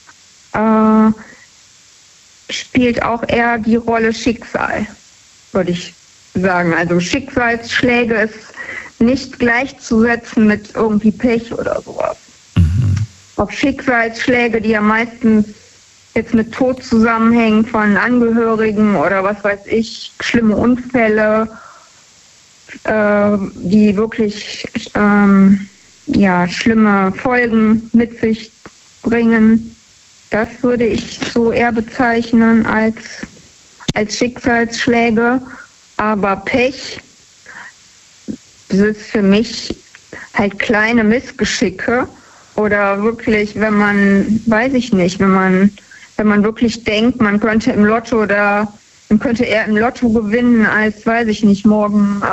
äh, spielt auch eher die Rolle Schicksal, würde ich sagen. Also Schicksalsschläge ist nicht gleichzusetzen mit irgendwie Pech oder sowas. Mhm. Ob Schicksalsschläge, die ja meistens jetzt mit Tod zusammenhängen von Angehörigen oder was weiß ich, schlimme Unfälle, äh, die wirklich ähm, ja, schlimme Folgen mit sich bringen, das würde ich so eher bezeichnen als, als Schicksalsschläge. Aber Pech, das ist für mich halt kleine Missgeschicke oder wirklich, wenn man, weiß ich nicht, wenn man, wenn man wirklich denkt, man könnte im Lotto oder man könnte eher im Lotto gewinnen, als, weiß ich nicht, morgen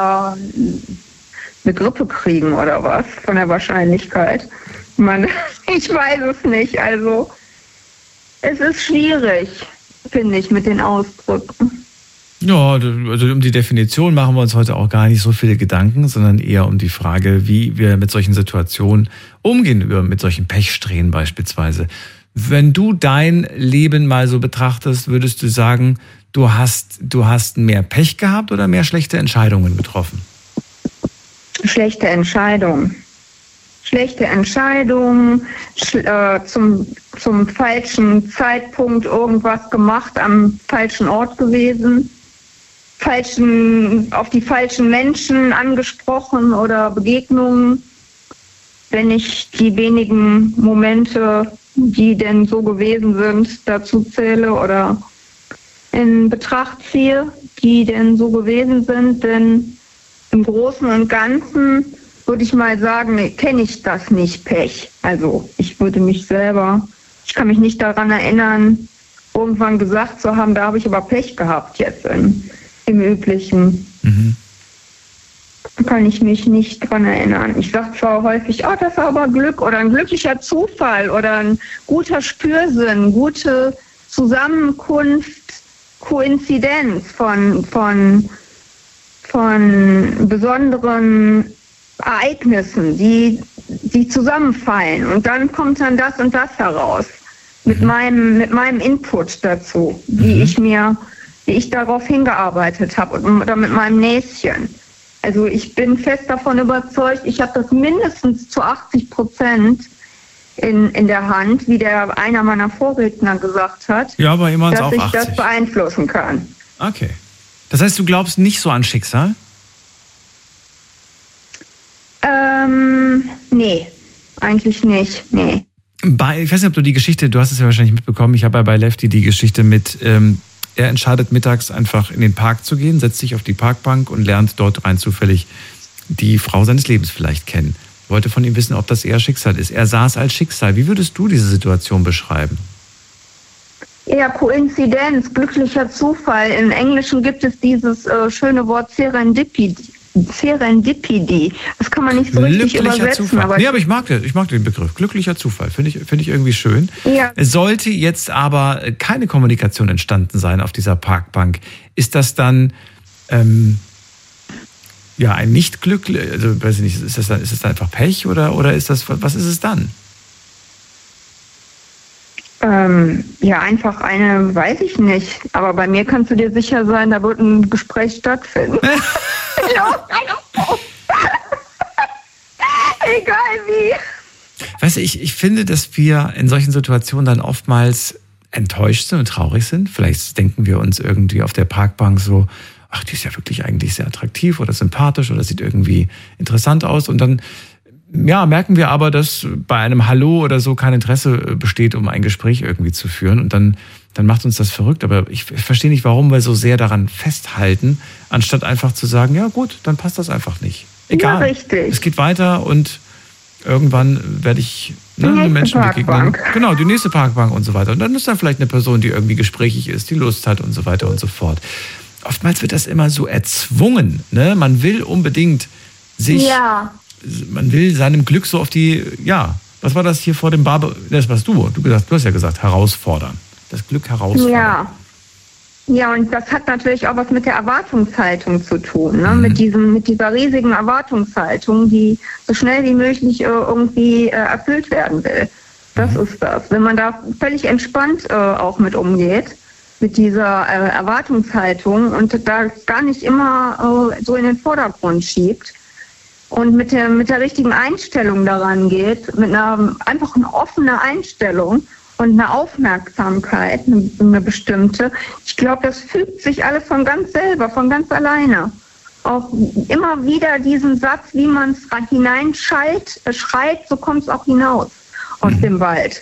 äh, eine Grippe kriegen oder was von der Wahrscheinlichkeit. Man, ich weiß es nicht. Also es ist schwierig, finde ich, mit den Ausdrücken. Ja, also um die Definition machen wir uns heute auch gar nicht so viele Gedanken, sondern eher um die Frage, wie wir mit solchen Situationen umgehen, mit solchen Pechsträhnen beispielsweise. Wenn du dein Leben mal so betrachtest, würdest du sagen, du hast, du hast mehr Pech gehabt oder mehr schlechte Entscheidungen getroffen? Schlechte Entscheidungen. Schlechte Entscheidungen, sch- äh, zum, zum falschen Zeitpunkt irgendwas gemacht, am falschen Ort gewesen, falschen, auf die falschen Menschen angesprochen oder Begegnungen. Wenn ich die wenigen Momente, die denn so gewesen sind, dazu zähle oder in Betracht ziehe, die denn so gewesen sind, denn im Großen und Ganzen würde ich mal sagen, kenne ich das nicht, Pech. Also ich würde mich selber, ich kann mich nicht daran erinnern, irgendwann gesagt zu haben, da habe ich aber Pech gehabt jetzt im, im Üblichen. Mhm. Kann ich mich nicht dran erinnern. Ich sage zwar häufig, oh, das war aber Glück oder ein glücklicher Zufall oder ein guter Spürsinn, gute Zusammenkunft, Koinzidenz von, von, von besonderen Ereignissen, die, die zusammenfallen. Und dann kommt dann das und das heraus. Mit meinem, mit meinem Input dazu, wie mhm. ich mir, wie ich darauf hingearbeitet habe oder mit meinem Näschen. Also ich bin fest davon überzeugt, ich habe das mindestens zu achtzig Prozent in, in der Hand, wie der einer meiner Vorredner gesagt hat, ja, aber immerhin dass auch ich achtzig. Das beeinflussen kann. Okay. Das heißt, du glaubst nicht so an Schicksal? Ähm, nee, eigentlich nicht, nee. Bei, ich weiß nicht, ob du die Geschichte, du hast es ja wahrscheinlich mitbekommen, ich habe ja bei Lefty die Geschichte mit, ähm, er entscheidet mittags einfach in den Park zu gehen, setzt sich auf die Parkbank und lernt dort rein zufällig die Frau seines Lebens vielleicht kennen. Ich wollte von ihm wissen, ob das eher Schicksal ist. Er sah es als Schicksal. Wie würdest du diese Situation beschreiben? Ja, Koinzidenz, glücklicher Zufall. Im Englischen gibt es dieses äh, schöne Wort Serendipity. Serendipity. Das kann man nicht so richtig übersetzen. Zufall. Aber nee, aber ich mag, ich mag den Begriff. Glücklicher Zufall. Finde ich, finde ich irgendwie schön. Ja. Es sollte jetzt aber keine Kommunikation entstanden sein auf dieser Parkbank. Ist das dann ähm, ja ein Nicht-Glück? Also, weiß ich nicht, ist das, dann, ist das dann einfach Pech oder, oder ist das, was ist es dann? Ähm, ja, einfach eine, weiß ich nicht. Aber bei mir kannst du dir sicher sein, da wird ein Gespräch stattfinden. Egal wie. Weißt du, ich, ich finde, dass wir in solchen Situationen dann oftmals enttäuscht sind und traurig sind. Vielleicht denken wir uns irgendwie auf der Parkbank so, ach, die ist ja wirklich eigentlich sehr attraktiv oder sympathisch oder sieht irgendwie interessant aus. Und dann ja, merken wir aber, dass bei einem Hallo oder so kein Interesse besteht, um ein Gespräch irgendwie zu führen. Und dann, dann macht uns das verrückt. Aber ich verstehe nicht, warum wir so sehr daran festhalten, anstatt einfach zu sagen, ja gut, dann passt das einfach nicht. Egal. Ja, richtig. Es geht weiter und irgendwann werde ich ne, Menschen begegnen. Genau, die nächste Parkbank und so weiter. Und dann ist da vielleicht eine Person, die irgendwie gesprächig ist, die Lust hat und so weiter und so fort. Oftmals wird das immer so erzwungen. Ne? Man will unbedingt sich... Ja. Man will seinem Glück so auf die, ja, was war das hier vor dem Barber, das warst du, du, gesagt, du hast ja gesagt, herausfordern. Das Glück herausfordern. Ja. Ja, und das hat natürlich auch was mit der Erwartungshaltung zu tun, ne? Mhm. Mit diesem, mit dieser riesigen Erwartungshaltung, die so schnell wie möglich äh, irgendwie äh, erfüllt werden will. Das mhm. ist das. Wenn man da völlig entspannt äh, auch mit umgeht, mit dieser äh, Erwartungshaltung und da gar nicht immer äh, so in den Vordergrund schiebt und mit der mit der richtigen Einstellung daran geht, mit einer einfach eine offene Einstellung und eine Aufmerksamkeit, eine, eine bestimmte. Ich glaube, das fügt sich alles von ganz selber, von ganz alleine. Auch immer wieder diesen Satz, wie man es hineinschallt, äh, schreit, so kommt es auch hinaus aus mhm. dem Wald.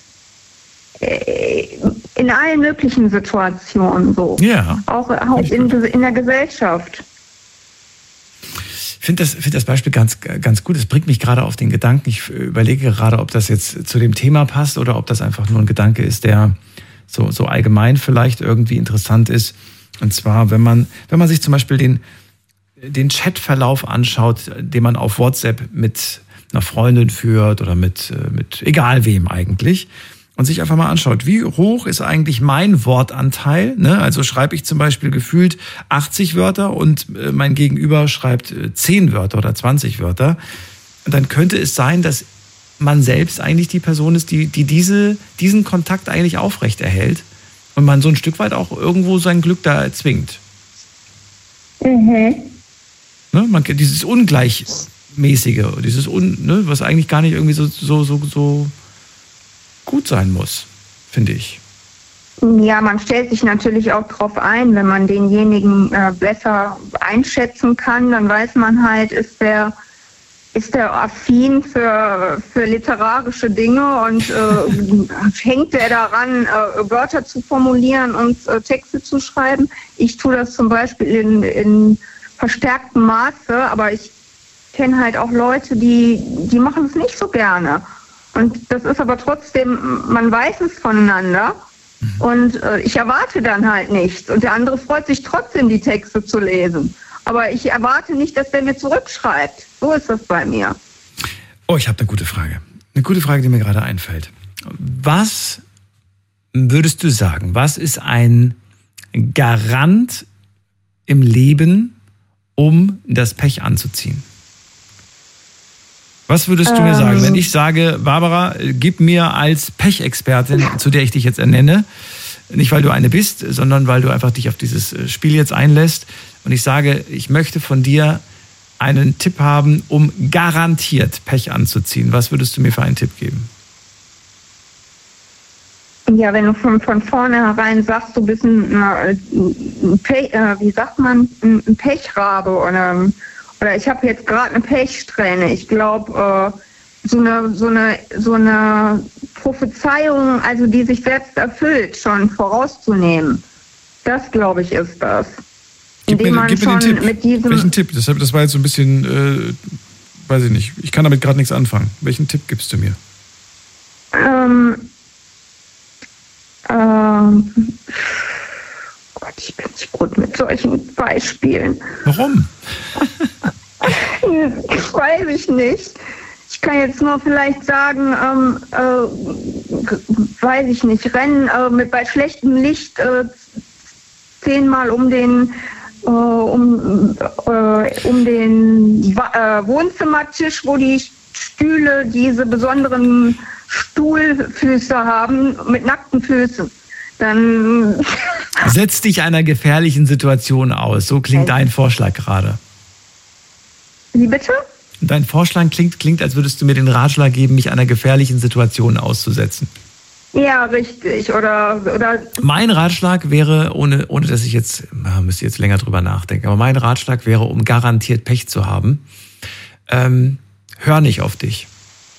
In allen möglichen Situationen so. Ja. Auch, auch in, in der Gesellschaft. Ich finde das, find das Beispiel ganz, ganz gut. Es bringt mich gerade auf den Gedanken. Ich überlege gerade, ob das jetzt zu dem Thema passt oder ob das einfach nur ein Gedanke ist, der so, so allgemein vielleicht irgendwie interessant ist. Und zwar, wenn man, wenn man sich zum Beispiel den, den Chatverlauf anschaut, den man auf WhatsApp mit einer Freundin führt oder mit, mit egal wem eigentlich, und sich einfach mal anschaut, wie hoch ist eigentlich mein Wortanteil? Ne? Also schreibe ich zum Beispiel gefühlt achtzig Wörter und mein Gegenüber schreibt zehn Wörter oder zwanzig Wörter. Und dann könnte es sein, dass man selbst eigentlich die Person ist, die, die diese, diesen Kontakt eigentlich aufrecht erhält und man so ein Stück weit auch irgendwo sein Glück da erzwingt. Mhm. Ne? Man, dieses Ungleichmäßige, dieses Un, ne? was eigentlich gar nicht irgendwie so, so, so, so gut sein muss, finde ich. Ja, man stellt sich natürlich auch drauf ein, wenn man denjenigen äh, besser einschätzen kann, dann weiß man halt, ist der, ist der affin für, für literarische Dinge und äh, hängt der daran, äh, Wörter zu formulieren und äh, Texte zu schreiben. Ich tue das zum Beispiel in, in verstärktem Maße, aber ich kenne halt auch Leute, die, die machen es nicht so gerne. Und das ist aber trotzdem, man weiß es voneinander und äh, ich erwarte dann halt nichts. Und der andere freut sich trotzdem, die Texte zu lesen. Aber ich erwarte nicht, dass der mir zurückschreibt. So ist das bei mir. Oh, ich habe eine gute Frage. Eine gute Frage, die mir gerade einfällt. Was würdest du sagen, was ist ein Garant im Leben, um das Pech anzuziehen? Was würdest du mir sagen, wenn ich sage, Barbara, gib mir als Pechexpertin, zu der ich dich jetzt ernenne, nicht weil du eine bist, sondern weil du einfach dich auf dieses Spiel jetzt einlässt und ich sage, ich möchte von dir einen Tipp haben, um garantiert Pech anzuziehen. Was würdest du mir für einen Tipp geben? Ja, wenn du von, von vornherein sagst, du bist ein, ein Pech, äh, wie sagt man, ein Pechrabe oder Oder ich habe jetzt gerade eine Pechsträhne. Ich glaube, äh, so eine so eine so eine Prophezeiung, also die sich selbst erfüllt, schon vorauszunehmen. Das, glaube ich, ist das. Gib mir, man gib mir den Tipp. Mit diesem Welchen Tipp? Das, das war jetzt so ein bisschen, äh, weiß ich nicht. Ich kann damit gerade nichts anfangen. Welchen Tipp gibst du mir? Ähm, ähm, Gott, ich bin nicht gut mit solchen Beispielen. Warum? Weiß ich nicht. Ich kann jetzt nur vielleicht sagen, ähm, äh, weiß ich nicht, rennen äh, mit bei schlechtem Licht äh, zehnmal um den äh, um, äh, um den äh, Wohnzimmertisch, wo die Stühle diese besonderen Stuhlfüße haben, mit nackten Füßen. Dann setz dich einer gefährlichen Situation aus. So klingt dein Vorschlag gerade. Wie bitte? Dein Vorschlag klingt, klingt, als würdest du mir den Ratschlag geben, mich einer gefährlichen Situation auszusetzen. Ja, richtig. Oder, oder mein Ratschlag wäre, ohne, ohne dass ich jetzt, müsste jetzt länger drüber nachdenken, aber mein Ratschlag wäre, um garantiert Pech zu haben, ähm, hör nicht auf dich.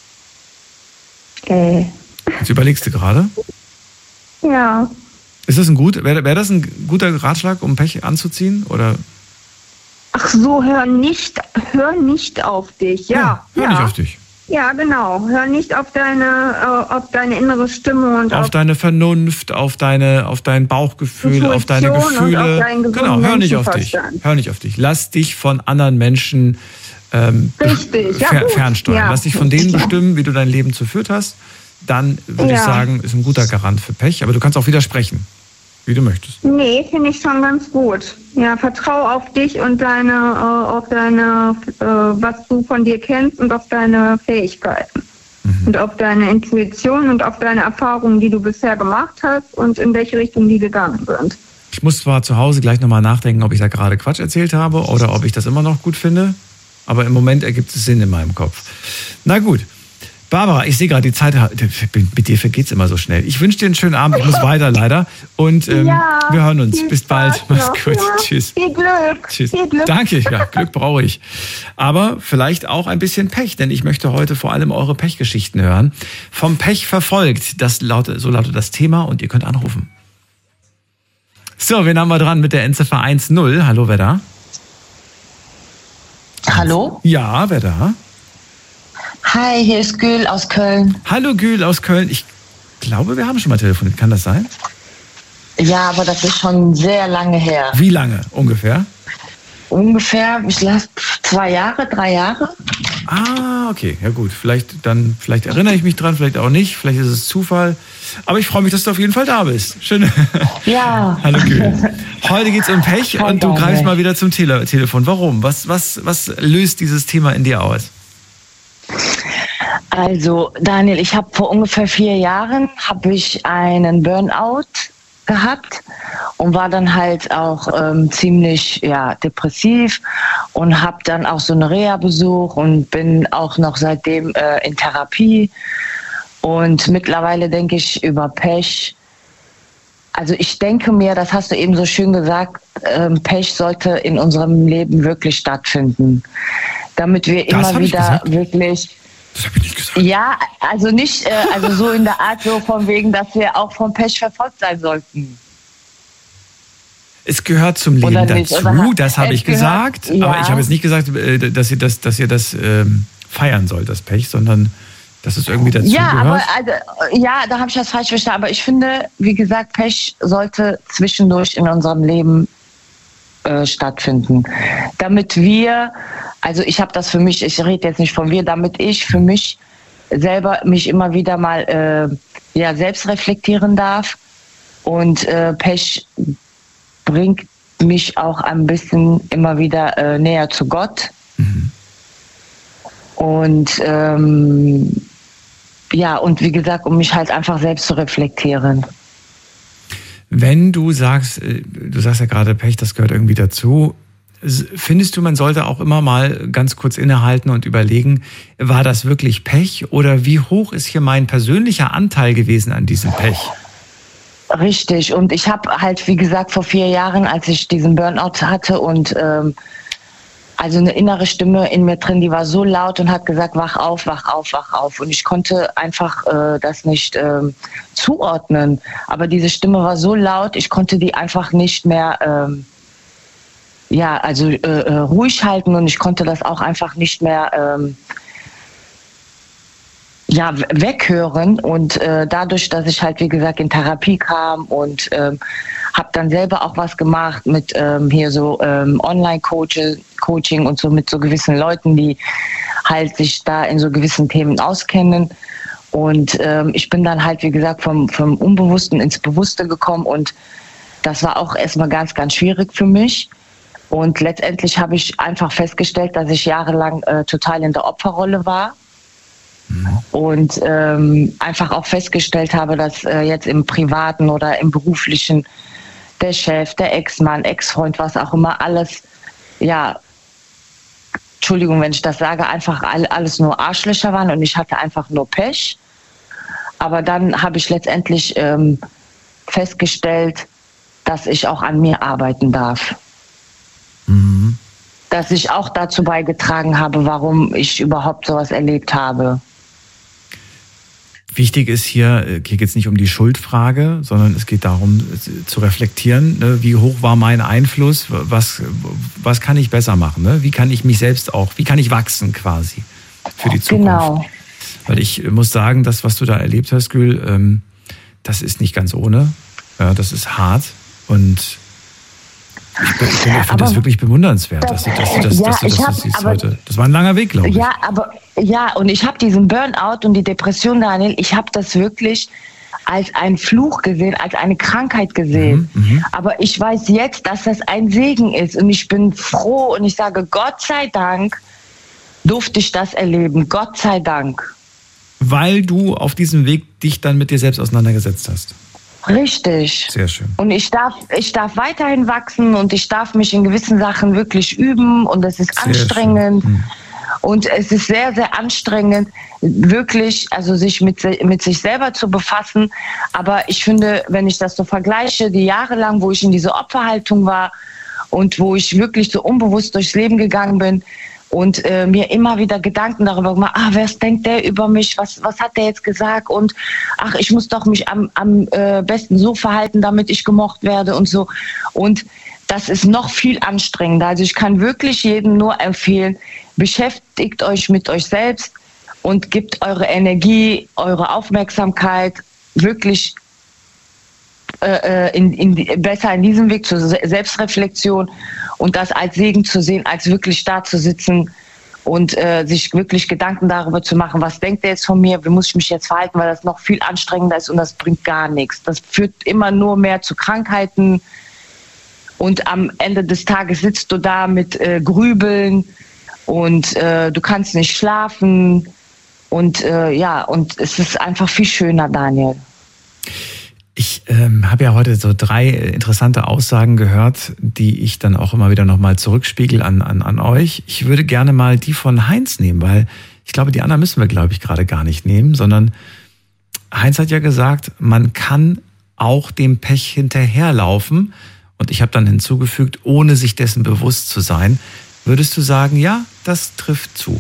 Äh. Jetzt überlegst du gerade? Ja. Ist das ein gut, wäre wär das ein guter Ratschlag, um Pech anzuziehen? Oder? Ach so, hör nicht, hör nicht auf dich. Ja, ja hör ja. nicht auf dich. Ja, genau. Hör nicht auf deine, äh, auf deine innere Stimme und auf, auf deine Vernunft, auf deine, auf dein Bauchgefühl, Intuition auf deine Gefühle. Und auf deinen genau, hör nicht auf dich. Hör nicht auf dich. Lass dich von anderen Menschen ähm, Richtig. Ja, fer- fernsteuern. Ja. Lass dich von denen bestimmen, wie du dein Leben zu führen hast. Dann würde ja. ich sagen, ist ein guter Garant für Pech. Aber du kannst auch widersprechen. wie du möchtest. Nee, finde ich schon ganz gut. Ja, vertrau auf dich und deine, äh, auf deine, äh, was du von dir kennst und auf deine Fähigkeiten. Mhm. Und auf deine Intuition und auf deine Erfahrungen, die du bisher gemacht hast und in welche Richtung die gegangen sind. Ich muss zwar zu Hause gleich nochmal nachdenken, ob ich da gerade Quatsch erzählt habe oder ob ich das immer noch gut finde, aber im Moment ergibt es Sinn in meinem Kopf. Na gut. Barbara, ich sehe gerade, die Zeit, mit dir vergeht es immer so schnell. Ich wünsche dir einen schönen Abend, ich muss weiter leider. Und ähm, ja, wir hören uns. Bis bald. Mach's gut. Ja, tschüss. Viel Glück. Tschüss. Viel Glück. Danke, ja, Glück brauche ich. Aber vielleicht auch ein bisschen Pech, denn ich möchte heute vor allem eure Pechgeschichten hören. Vom Pech verfolgt, das lautet, so lautet das Thema und ihr könnt anrufen. So, wen haben wir dran mit der Endziffer eins null? Hallo, wer da? Hallo? Ja, wer da? Hi, hier ist Gül aus Köln. Hallo Gül aus Köln. Ich glaube, wir haben schon mal telefoniert. Kann das sein? Ja, aber das ist schon sehr lange her. Wie lange ungefähr? Ungefähr, ich lasse zwei Jahre, drei Jahre. Ah, okay. Ja gut, vielleicht dann, vielleicht erinnere ich mich dran, vielleicht auch nicht. Vielleicht ist es Zufall. Aber ich freue mich, dass du auf jeden Fall da bist. Schön. Ja. Hallo Gül. Heute geht's um Pech und du greifst mal wieder zum Tele- Telefon. Warum? Was, was, was löst dieses Thema in dir aus? Also Daniel, ich habe vor ungefähr vier Jahren habe ich einen Burnout gehabt und war dann halt auch ähm, ziemlich ja depressiv und habe dann auch so eine Reha besucht und bin auch noch seitdem äh, in Therapie und mittlerweile denke ich über Pech. Also ich denke mir, das hast du eben so schön gesagt, ähm, Pech sollte in unserem Leben wirklich stattfinden, damit wir das immer wieder wirklich. Das habe ich nicht gesagt. Ja, also nicht, äh, also so in der Art, so von wegen, dass wir auch vom Pech verfolgt sein sollten. Es gehört zum Leben dazu, das habe ich gesagt. Ja. Aber ich habe jetzt nicht gesagt, dass ihr das, dass ihr das ähm, feiern sollt, das Pech, sondern dass es irgendwie dazu ja, gehört. Aber, also, ja, da habe ich das falsch verstanden. Aber ich finde, wie gesagt, Pech sollte zwischendurch in unserem Leben äh, stattfinden. Damit wir, also ich habe das für mich, ich rede jetzt nicht von wir, damit ich für mich selber mich immer wieder mal äh, ja, selbst reflektieren darf. Und äh, Pech bringt mich auch ein bisschen immer wieder äh, näher zu Gott. Mhm. Und ähm, ja, und wie gesagt, um mich halt einfach selbst zu reflektieren. Wenn du sagst, du sagst ja gerade Pech, das gehört irgendwie dazu, findest du, man sollte auch immer mal ganz kurz innehalten und überlegen, war das wirklich Pech oder wie hoch ist hier mein persönlicher Anteil gewesen an diesem Pech? Richtig, und ich habe halt, wie gesagt, vor vier Jahren, als ich diesen Burnout hatte und ähm, also eine innere Stimme in mir drin, die war so laut und hat gesagt, wach auf, wach auf, wach auf. Und ich konnte einfach äh, das nicht äh, zuordnen. Aber diese Stimme war so laut, ich konnte die einfach nicht mehr ähm, ja, also äh, ruhig halten und ich konnte das auch einfach nicht mehr ähm, ja, weghören. Und äh, dadurch, dass ich halt, wie gesagt, in Therapie kam und ähm, habe dann selber auch was gemacht mit ähm, hier so ähm, Online-Coaching und so mit so gewissen Leuten, die halt sich da in so gewissen Themen auskennen. Und ähm, ich bin dann halt, wie gesagt, vom, vom Unbewussten ins Bewusste gekommen und das war auch erstmal ganz, ganz schwierig für mich. Und letztendlich habe ich einfach festgestellt, dass ich jahrelang äh, total in der Opferrolle war. Und ähm, einfach auch festgestellt habe, dass äh, jetzt im Privaten oder im Beruflichen der Chef, der Ex-Mann, Ex-Freund, was auch immer, alles, ja, Entschuldigung, wenn ich das sage, einfach all, alles nur Arschlöcher waren und ich hatte einfach nur Pech. Aber dann habe ich letztendlich ähm, festgestellt, dass ich auch an mir arbeiten darf. Mhm. Dass ich auch dazu beigetragen habe, warum ich überhaupt sowas erlebt habe. Wichtig ist hier, hier geht es nicht um die Schuldfrage, sondern es geht darum zu reflektieren, ne, wie hoch war mein Einfluss, was, was kann ich besser machen, ne? Wie kann ich mich selbst auch, wie kann ich wachsen quasi für die Zukunft. Genau. Weil ich muss sagen, das, was du da erlebt hast, Gül, ähm, das ist nicht ganz ohne, ja, das ist hart und ich, ich finde find das wirklich bewundernswert, das, dass du das, dass, ja, dass du das hab, siehst aber, heute. Das war ein langer Weg, glaube ich. Ja, aber ja, und ich habe diesen Burnout und die Depression, Daniel, ich habe das wirklich als einen Fluch gesehen, als eine Krankheit gesehen. Mhm, aber ich weiß jetzt, dass das ein Segen ist und ich bin froh und ich sage, Gott sei Dank durfte ich das erleben. Gott sei Dank. Weil du auf diesem Weg dich dann mit dir selbst auseinandergesetzt hast. Richtig. Sehr schön. Und ich darf, ich darf weiterhin wachsen und ich darf mich in gewissen Sachen wirklich üben und es ist sehr anstrengend. Hm. Und es ist sehr, sehr anstrengend, wirklich, also sich mit, mit sich selber zu befassen. Aber ich finde, wenn ich das so vergleiche, die Jahre lang, wo ich in dieser Opferhaltung war und wo ich wirklich so unbewusst durchs Leben gegangen bin, und äh, mir immer wieder Gedanken darüber gemacht, ah, was denkt der über mich, was, was hat der jetzt gesagt und ach, ich muss doch mich am, am äh, besten so verhalten, damit ich gemocht werde und so. Und das ist noch viel anstrengender. Also ich kann wirklich jedem nur empfehlen, beschäftigt euch mit euch selbst und gebt eure Energie, eure Aufmerksamkeit wirklich äh, in, in, besser in diesem Weg zur Selbstreflexion und das als Segen zu sehen, als wirklich da zu sitzen und äh, sich wirklich Gedanken darüber zu machen, was denkt der jetzt von mir, wie muss ich mich jetzt verhalten, weil das noch viel anstrengender ist und das bringt gar nichts. Das führt immer nur mehr zu Krankheiten und am Ende des Tages sitzt du da mit äh, Grübeln und äh, du kannst nicht schlafen und äh, ja, und es ist einfach viel schöner, Daniel. Ich ähm, habe ja heute so drei interessante Aussagen gehört, die ich dann auch immer wieder nochmal zurückspiegel an, an, an euch. Ich würde gerne mal die von Heinz nehmen, weil ich glaube, die anderen müssen wir, glaube ich, gerade gar nicht nehmen, sondern Heinz hat ja gesagt, man kann auch dem Pech hinterherlaufen. Und ich habe dann hinzugefügt, ohne sich dessen bewusst zu sein. Würdest du sagen, ja, das trifft zu?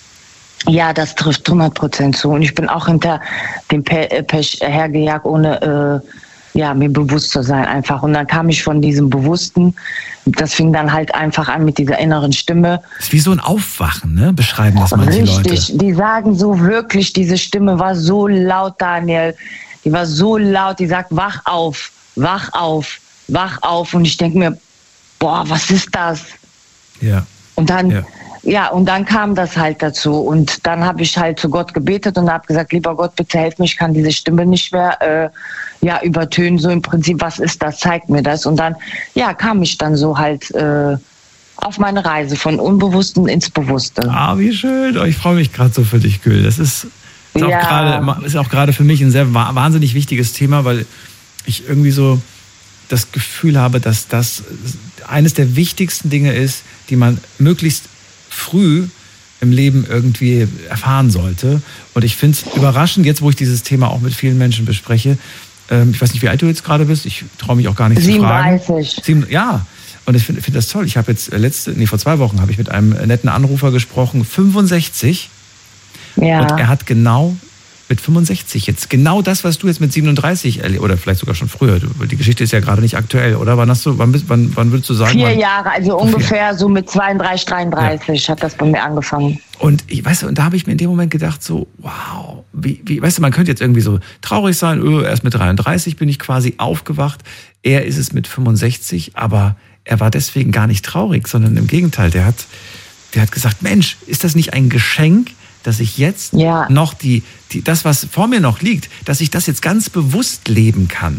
Ja, das trifft hundert Prozent zu. Und ich bin auch hinter dem Pech hergejagt, ohne äh, ja, mir bewusst zu sein einfach. Und dann kam ich von diesem Bewussten. Das fing dann halt einfach an mit dieser inneren Stimme. Das ist wie so ein Aufwachen, ne? Beschreiben das manche Leute. Richtig, die sagen so wirklich, diese Stimme war so laut, Daniel. Die war so laut, die sagt, wach auf, wach auf, wach auf. Und ich denke mir, boah, was ist das? Ja. Und dann... Ja. Ja, und dann kam das halt dazu und dann habe ich halt zu Gott gebetet und habe gesagt, lieber Gott, bitte helf mir, ich kann diese Stimme nicht mehr äh, ja, übertönen, so im Prinzip, was ist das, zeig mir das. Und dann, ja, kam ich dann so halt äh, auf meine Reise von Unbewussten ins Bewusste. Ah, wie schön, ich freue mich gerade so für dich, Gül. Das ist, ist auch ja. gerade ist auch gerade für mich ein sehr wahnsinnig wichtiges Thema, weil ich irgendwie so das Gefühl habe, dass das eines der wichtigsten Dinge ist, die man möglichst früh im Leben irgendwie erfahren sollte. Und ich finde es überraschend, jetzt wo ich dieses Thema auch mit vielen Menschen bespreche, ähm, ich weiß nicht, wie alt du jetzt gerade bist, ich traue mich auch gar nicht siebenunddreißig. zu fragen. Sieben, ja, und ich finde find das toll. Ich habe jetzt letzte, nee, vor zwei Wochen habe ich mit einem netten Anrufer gesprochen, fünfundsechzig. Ja. Und er hat genau mit fünfundsechzig jetzt genau das, was du jetzt mit siebenunddreißig erlebst, oder vielleicht sogar schon früher. Die Geschichte ist ja gerade nicht aktuell, oder? Wann hast du, wann, wann, wann würdest du sagen? Vier wann? Jahre, also ungefähr so mit zweiunddreißig, dreiunddreißig ja. hat das bei mir angefangen. Und ich weißt du, und da habe ich mir in dem Moment gedacht, so, wow, wie, wie, weißt du, man könnte jetzt irgendwie so traurig sein, öh, erst mit dreiunddreißig bin ich quasi aufgewacht. Er ist es mit fünfundsechzig, aber er war deswegen gar nicht traurig, sondern im Gegenteil, der hat, der hat gesagt, Mensch, ist das nicht ein Geschenk, dass ich jetzt ja. noch die, die, das, was vor mir noch liegt, dass ich das jetzt ganz bewusst leben kann.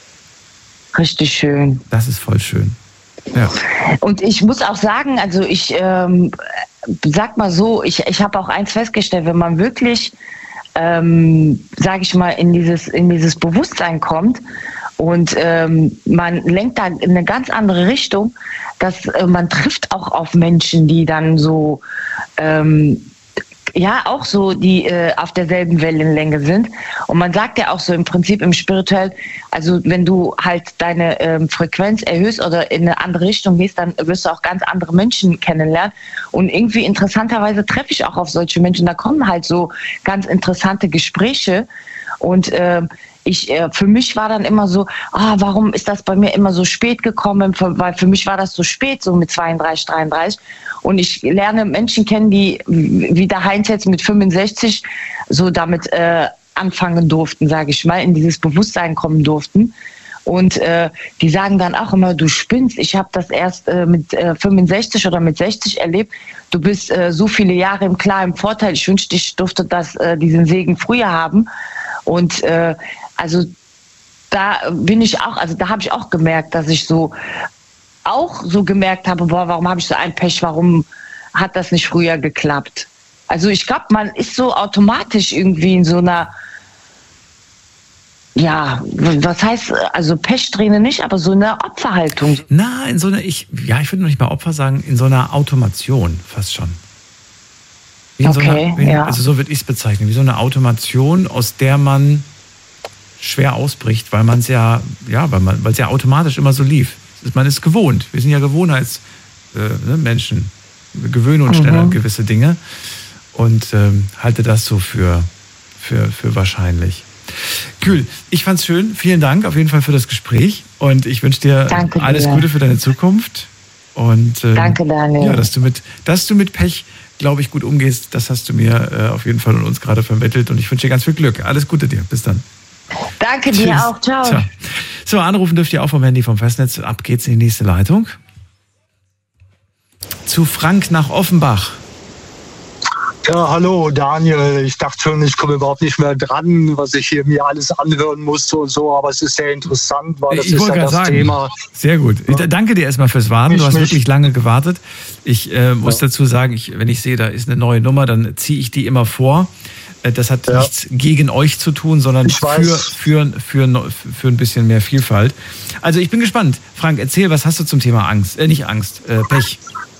Richtig schön. Das ist voll schön. Ja. Und ich muss auch sagen, also ich ähm, sag mal so, ich, ich habe auch eins festgestellt, wenn man wirklich, ähm, sage ich mal, in dieses, in dieses Bewusstsein kommt und ähm, man lenkt da in eine ganz andere Richtung, dass äh, man trifft auch auf Menschen, die dann so ähm, ja, auch so, die äh, auf derselben Wellenlänge sind. Und man sagt ja auch so im Prinzip im Spirituell, also wenn du halt deine ähm, Frequenz erhöhst oder in eine andere Richtung gehst, dann wirst du auch ganz andere Menschen kennenlernen. Und irgendwie interessanterweise treffe ich auch auf solche Menschen. Da kommen halt so ganz interessante Gespräche. Und äh, ich, äh, für mich war dann immer so, ah, warum ist das bei mir immer so spät gekommen? Für, weil für mich war das so spät, so mit zweiunddreißig, dreiunddreißig. Und ich lerne Menschen kennen, die wie der Heinz jetzt mit fünfundsechzig so damit äh, anfangen durften, sage ich mal, in dieses Bewusstsein kommen durften. Und äh, die sagen dann auch immer, du spinnst. Ich habe das erst äh, mit äh, fünfundsechzig oder mit sechzig erlebt. Du bist äh, so viele Jahre im klaren Vorteil. Ich wünschte, ich durfte das, äh, diesen Segen früher haben. Und äh, Also da bin ich auch, also da habe ich auch gemerkt, dass ich so auch so gemerkt habe, boah, warum habe ich so ein Pech, warum hat das nicht früher geklappt? Also ich glaube, man ist so automatisch irgendwie in so einer, ja, was heißt, also Pechsträhne nicht, aber so eine Opferhaltung. Na, in so einer, ich, ja, ich würde noch nicht mal Opfer sagen, in so einer Automation fast schon. Wie in so Okay, einer, wie, ja. Also so würde ich es bezeichnen, wie so eine Automation, aus der man schwer ausbricht, weil man es ja, ja, weil man, weil es ja automatisch immer so lief. Man ist gewohnt. Wir sind ja Gewohnheitsmenschen. Äh, ne, Menschen. Wir gewöhnen uns schnell an gewisse Dinge und ähm, halte das so für, für, für wahrscheinlich. Kühl, ich fand's schön. Vielen Dank auf jeden Fall für das Gespräch und ich wünsche dir Danke alles dir. Gute für deine Zukunft. Und ähm, Danke, Daniel. ja, dass du mit, dass du mit Pech, glaube ich, gut umgehst, das hast du mir äh, auf jeden Fall und uns gerade vermittelt und ich wünsche dir ganz viel Glück. Alles Gute dir. Bis dann. Danke dir Tschüss. auch. Ciao. Ciao. So, anrufen dürft ihr auch vom Handy vom Festnetz. Ab geht's in die nächste Leitung. Zu Frank nach Offenbach. Ja, hallo Daniel. Ich dachte schon, ich komme überhaupt nicht mehr dran, was ich hier mir alles anhören musste und so, aber es ist sehr interessant, weil das Ich ist wollte ja gerade das sagen, Thema. sehr gut. Ich danke dir erstmal fürs Warten. Du Mich hast nicht. wirklich lange gewartet. Ich äh, muss dazu sagen, ich, wenn ich sehe, da ist eine neue Nummer, dann ziehe ich die immer vor. Äh, Das hat Ja. nichts gegen euch zu tun, sondern Ich für, weiß. für, für, für ein bisschen mehr Vielfalt. Also ich bin gespannt. Frank, erzähl, was hast du zum Thema Angst? Äh, nicht Angst, äh, Pech.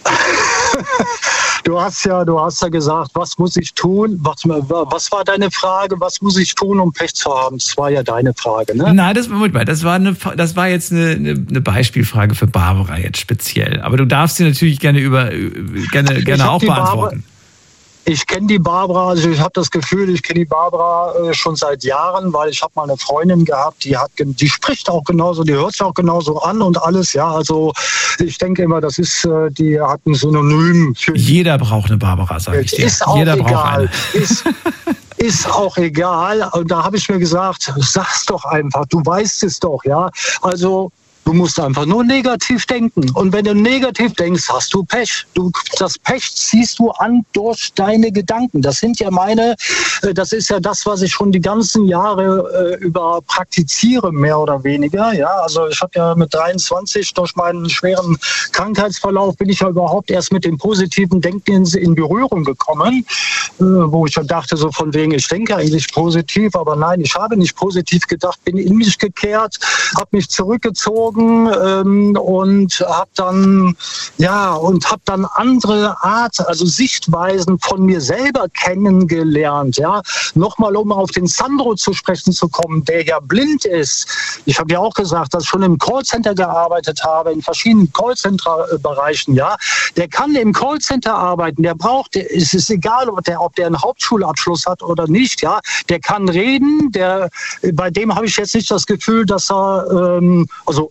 Du hast ja, du hast ja gesagt, was muss ich tun? Was, was war deine Frage? Was muss ich tun, um Pech zu haben? Das war ja deine Frage, ne? Nein, das, Moment mal, das war, eine, das war jetzt eine, eine, eine Beispielfrage für Barbara jetzt speziell. Aber du darfst sie natürlich gerne, über, gerne, gerne hab auch die Barbara- beantworten. Ich kenne die Barbara, also ich habe das Gefühl, ich kenne die Barbara äh, schon seit Jahren, weil ich habe mal eine Freundin gehabt, die hat, gen- die spricht auch genauso, die hört sich auch genauso an und alles, ja. Also ich denke immer, das ist, äh, die hat ein Synonym für. Jeder braucht eine Barbara, sage ich dir. Ist auch Jeder braucht egal. eine. Ist, ist auch egal. Und da habe ich mir gesagt, sag's doch einfach, du weißt es doch, ja. Also du musst einfach nur negativ denken. Und wenn du negativ denkst, hast du Pech. Du, das Pech ziehst du an durch deine Gedanken. Das sind ja meine, äh, das ist ja das, was ich schon die ganzen Jahre äh, über praktiziere, mehr oder weniger. Ja, also ich habe ja mit dreiundzwanzig durch meinen schweren Krankheitsverlauf bin ich ja überhaupt erst mit dem positiven Denken in, in Berührung gekommen, äh, wo ich dann dachte so von wegen, ich denke eigentlich positiv, aber nein, ich habe nicht positiv gedacht, bin in mich gekehrt, habe mich zurückgezogen ähm, und habe dann ja und habe dann andere Art, also Sichtweisen von mir selber kennengelernt. Ja, nochmal um auf den Sandro zu sprechen zu kommen, der ja blind ist. Ich habe ja auch gesagt, dass ich schon im Callcenter gearbeitet habe, in verschiedenen Callcenter-Bereichen. Ja, der kann im Callcenter arbeiten. Der braucht, es ist egal, ob der, ob der einen Hauptschulabschluss hat oder nicht. Ja, der kann reden. Der, bei dem habe ich jetzt nicht das Gefühl, dass er ähm, also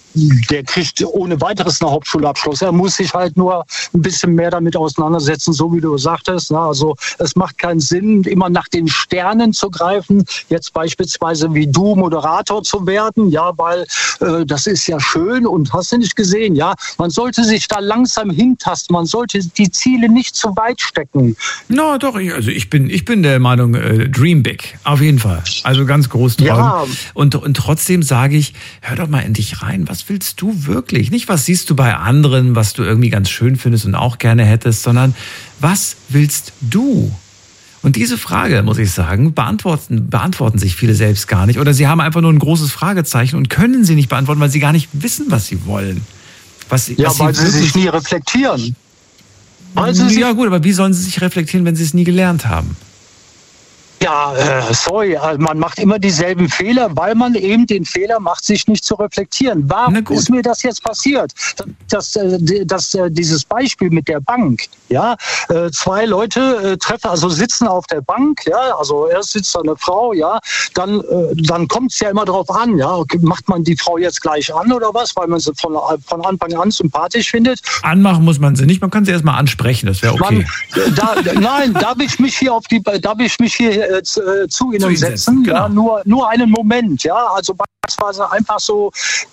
der kriegt ohne weiteres einen Hauptschulabschluss. Er muss sich halt nur ein bisschen mehr damit auseinandersetzen, so wie du sagtest. Also es macht keinen Sinn, immer nach den Sternen zu greifen, jetzt beispielsweise wie du Moderator zu werden, ja, weil äh, das ist ja schön und hast du nicht gesehen, ja. Man sollte sich da langsam hintasten, man sollte die Ziele nicht zu weit stecken. Na doch, ich, also ich bin, ich bin der Meinung, äh, dream big, auf jeden Fall. Also ganz groß träumen. Ja. Und, und trotzdem sage ich, hör doch mal in dich rein, was willst du wirklich? Nicht, was siehst du bei anderen, was du irgendwie ganz schön findest und auch gerne hättest, sondern was willst du? Und diese Frage, muss ich sagen, beantworten, beantworten sich viele selbst gar nicht. Oder sie haben einfach nur ein großes Fragezeichen und können sie nicht beantworten, weil sie gar nicht wissen, was sie wollen. Was, Ja, was weil sie sie sich wirklich- nie reflektieren. Weil sie sich ja gut, aber wie sollen sie sich reflektieren, wenn sie es nie gelernt haben? Ja, äh, sorry, äh, man macht immer dieselben Fehler, weil man eben den Fehler macht, sich nicht zu reflektieren. Na Warum gut. ist mir das jetzt passiert? Das, äh, die- das, äh, dieses Beispiel mit der Bank, ja, äh, zwei Leute äh, treffen, also sitzen auf der Bank, ja, also erst sitzt da eine Frau, ja, dann, äh, dann kommt es ja immer drauf an, ja, okay, macht man die Frau jetzt gleich an oder was, weil man sie von, von Anfang an sympathisch findet. Anmachen muss man sie nicht, man kann sie erstmal ansprechen, das wäre okay. Man, da, nein, darf ich mich hier auf die, darf ich mich hier äh, zu, äh, zu Ihnen Ihnen setzen? setzen, genau. Ja, nur, nur einen Moment, ja. Also beispielsweise einfach so dezent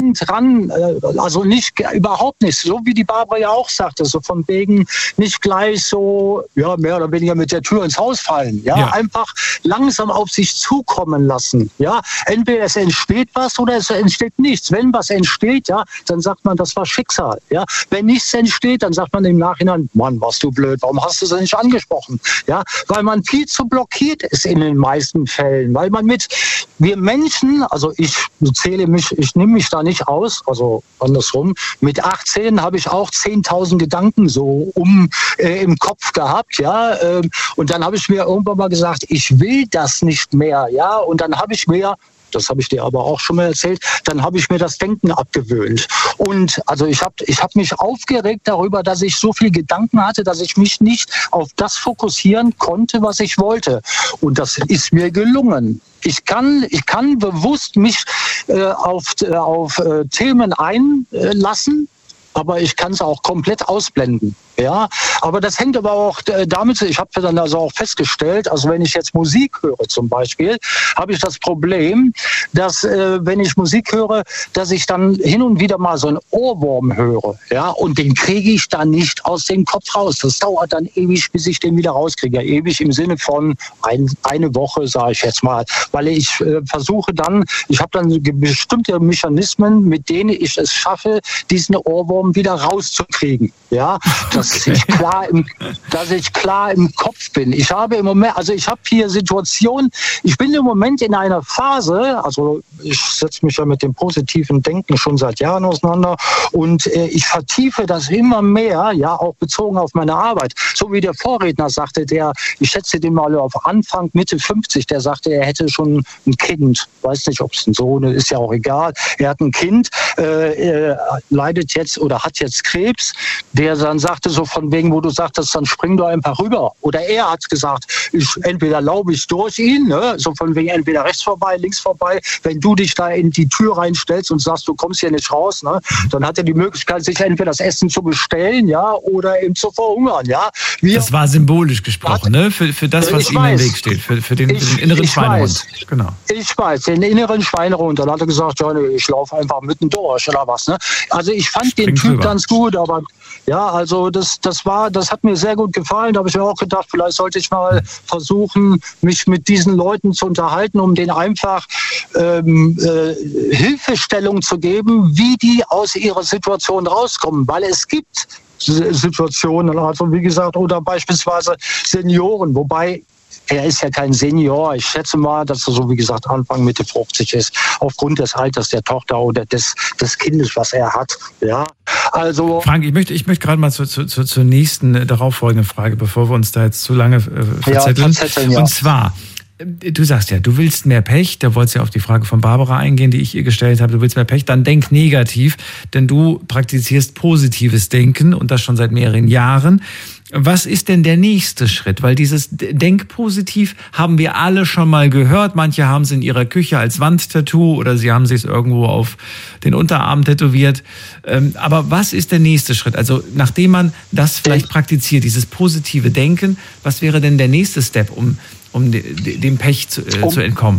hinten dran, also nicht, überhaupt nicht, so wie die Barbara ja auch sagte, so von wegen nicht gleich so, ja, mehr oder weniger mit der Tür ins Haus fallen, ja, ja. Einfach langsam auf sich zukommen lassen, ja, entweder es entsteht was oder es entsteht nichts. Wenn was entsteht, ja, dann sagt man, das war Schicksal, ja. Wenn nichts entsteht, dann sagt man im Nachhinein, Mann, warst du blöd, warum hast du es nicht angesprochen, ja, weil man viel zu blockiert ist in den meisten Fällen, weil man mit, wir Menschen, also ich zähle mich, ich nehme mich da nicht aus, also andersrum, mit achtzehn habe ich auch zehntausend Gedanken so um äh, im Kopf gehabt, ja, äh, und dann habe ich mir irgendwann mal gesagt, ich will das nicht mehr, ja, und dann habe ich mir, das habe ich dir aber auch schon mal erzählt, dann habe ich mir das Denken abgewöhnt. Und also ich habe ich hab mich aufgeregt darüber, dass ich so viel Gedanken hatte, dass ich mich nicht auf das fokussieren konnte, was ich wollte. Und das ist mir gelungen. Ich kann, ich kann bewusst mich äh, auf, äh, auf äh, Themen einlassen, aber ich kann es auch komplett ausblenden. Ja, aber das hängt aber auch damit, ich habe dann also auch festgestellt, also wenn ich jetzt Musik höre zum Beispiel, habe ich das Problem, dass äh, wenn ich Musik höre, dass ich dann hin und wieder mal so einen Ohrwurm höre, ja, und den kriege ich dann nicht aus dem Kopf raus. Das dauert dann ewig, bis ich den wieder rauskriege. Ewig im Sinne von ein, eine Woche, sage ich jetzt mal, weil ich äh, versuche dann, ich habe dann bestimmte Mechanismen, mit denen ich es schaffe, diesen Ohrwurm wieder rauszukriegen, ja, das Dass ich, klar im, dass ich klar im Kopf bin. Ich habe im Moment, also ich habe hier Situationen, ich bin im Moment in einer Phase, also ich setze mich ja mit dem positiven Denken schon seit Jahren auseinander und äh, ich vertiefe das immer mehr, ja, auch bezogen auf meine Arbeit. So wie der Vorredner sagte, der, ich schätze den mal auf Anfang, Mitte fünfzig, der sagte, er hätte schon ein Kind. Weiß nicht, ob es ein Sohn ist, ist ja auch egal. Er hat ein Kind, äh, äh, leidet jetzt oder hat jetzt Krebs, der dann sagte, so von wegen, wo du sagtest, dann spring doch einfach rüber. Oder er hat gesagt, ich, entweder laube ich durch ihn, ne? So von wegen entweder rechts vorbei, links vorbei. Wenn du dich da in die Tür reinstellst und sagst, du kommst hier nicht raus, ne? Dann hat er die Möglichkeit, sich entweder das Essen zu bestellen, ja, oder eben zu verhungern, ja. Wir das war symbolisch gesprochen, ne? Für, für das, was ihm im Weg steht, für, für, den, ich, für den inneren ich Schweinehund. Weiß. Genau. Ich weiß, den inneren Schweinehund. Dann hat er gesagt, ja, nee, ich laufe einfach mitten durch oder was, ne? Also ich fand Spring den Typ rüber. Ganz gut, aber ja, also das, das war, das hat mir sehr gut gefallen. Da habe ich mir auch gedacht, vielleicht sollte ich mal versuchen, mich mit diesen Leuten zu unterhalten, um denen einfach ähm, äh, Hilfestellung zu geben, wie die aus ihrer Situation rauskommen. Weil es gibt Situationen, also wie gesagt, oder beispielsweise Senioren, wobei er ist ja kein Senior. Ich schätze mal, dass er so, wie gesagt, Anfang, Mitte fünfzig ist, aufgrund des Alters der Tochter oder des, des Kindes, was er hat. Ja, also. Frank, ich möchte, ich möchte gerade mal zu, zu, zu, zur nächsten äh, darauffolgenden Frage, bevor wir uns da jetzt zu lange äh, verzetteln. Ja, verzetteln ja. Und zwar, du sagst ja, du willst mehr Pech, da wolltest du ja auf die Frage von Barbara eingehen, die ich ihr gestellt habe, du willst mehr Pech, dann denk negativ, denn du praktizierst positives Denken und das schon seit mehreren Jahren. Was ist denn der nächste Schritt? Weil dieses Denk positiv haben wir alle schon mal gehört. Manche haben es in ihrer Küche als Wandtattoo oder sie haben sich es irgendwo auf den Unterarm tätowiert. Aber was ist der nächste Schritt? Also nachdem man das vielleicht praktiziert, dieses positive Denken, was wäre denn der nächste Step, um, um dem Pech zu, äh, zu entkommen?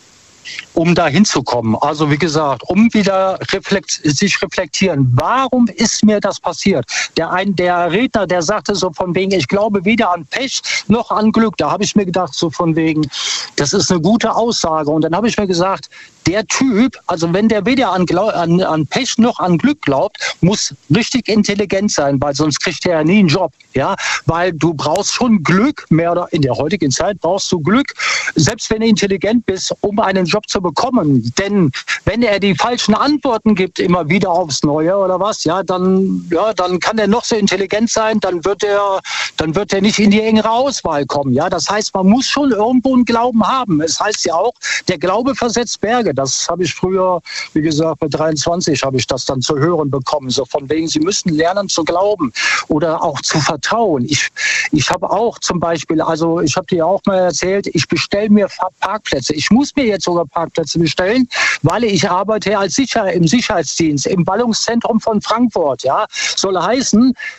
Um da hinzukommen. Also wie gesagt, um wieder reflekt, sich reflektieren. Warum ist mir das passiert? Der, ein, der Redner, der sagte so von wegen, ich glaube weder an Pech noch an Glück. Da habe ich mir gedacht so von wegen, das ist eine gute Aussage. Und dann habe ich mir gesagt, der Typ, also wenn der weder an, an, an Pech noch an Glück glaubt, muss richtig intelligent sein, weil sonst kriegt er ja nie einen Job. Ja, weil du brauchst schon Glück, mehr oder in der heutigen Zeit brauchst du Glück, selbst wenn du intelligent bist, um einen Job zu bekommen. Denn wenn er die falschen Antworten gibt, immer wieder aufs Neue oder was, ja, dann, ja, dann kann er noch so intelligent sein, dann wird er, dann wird er nicht in die engere Auswahl kommen. Ja, das heißt, man muss schon irgendwo einen Glauben haben. Es heißt ja auch, der Glaube versetzt Berge. Das habe ich früher, wie gesagt, mit dreiundzwanzig habe ich das dann zu hören bekommen. So von wegen, Sie müssen lernen zu glauben oder auch zu vertrauen. Ich, ich habe auch zum Beispiel, also ich habe dir auch mal erzählt, ich bestelle mir Parkplätze. Ich muss mir jetzt sogar Parkplätze bestellen, weil ich arbeite als Sicher im Sicherheitsdienst im Ballungszentrum von Frankfurt. Ja, soll heißen,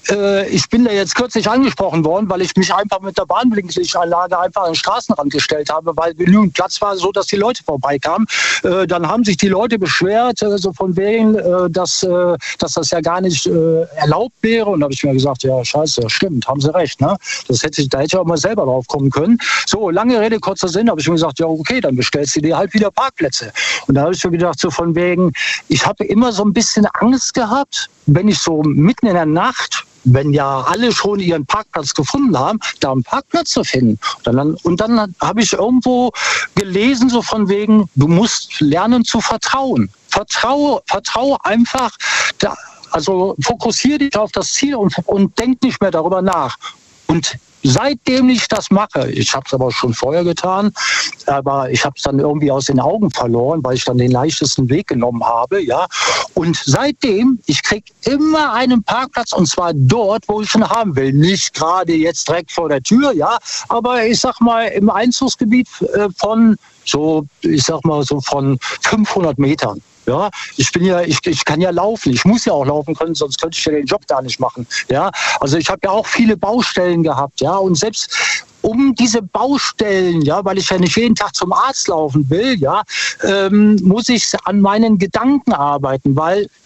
äh, ich bin da jetzt kürzlich angesprochen worden, weil ich mich einfach mit der Bahnblinklichtanlage einfach an den Straßenrand gestellt habe, weil genügend Platz war, so dass die Leute vorbeikamen. Äh, dann haben sich die Leute beschwert, äh, so von wegen, äh, dass, äh, dass das ja gar nicht äh, erlaubt wäre. Und da habe ich mir gesagt, ja, scheiße, stimmt, haben sie recht. Ne? Das hätte ich, da hätte ich auch mal selber drauf kommen können. So, lange Rede, kurzer Sinn, habe ich mir gesagt, ja, okay, dann bestellst du dir halt wieder Parkplätze. Und da habe ich mir gedacht, so von wegen, ich habe immer so ein bisschen Angst gehabt, wenn ich so mitten in der Nacht, wenn ja alle schon ihren Parkplatz gefunden haben, da einen Parkplatz zu finden. Und dann, und dann habe ich irgendwo gelesen, so von wegen, du musst lernen zu vertrauen. Vertraue, vertraue einfach, da, also fokussiere dich auf das Ziel und, und denk nicht mehr darüber nach. Und seitdem ich das mache, ich habe es aber schon vorher getan, aber ich habe es dann irgendwie aus den Augen verloren, weil ich dann den leichtesten Weg genommen habe, ja. Und seitdem, ich kriege immer einen Parkplatz und zwar dort, wo ich ihn haben will. Nicht gerade jetzt direkt vor der Tür, ja, aber ich sag mal im Einzugsgebiet von so, ich sag mal so von fünfhundert Metern. Ja, ich bin ja, ich, ich kann ja laufen. Ich muss ja auch laufen können, sonst könnte ich ja den Job gar nicht machen. Ja, also ich habe ja auch viele Baustellen gehabt. Ja, und selbst um diese Baustellen, ja, weil ich ja nicht jeden Tag zum Arzt laufen will, ja, ähm, muss ich an meinen Gedanken arbeiten, weil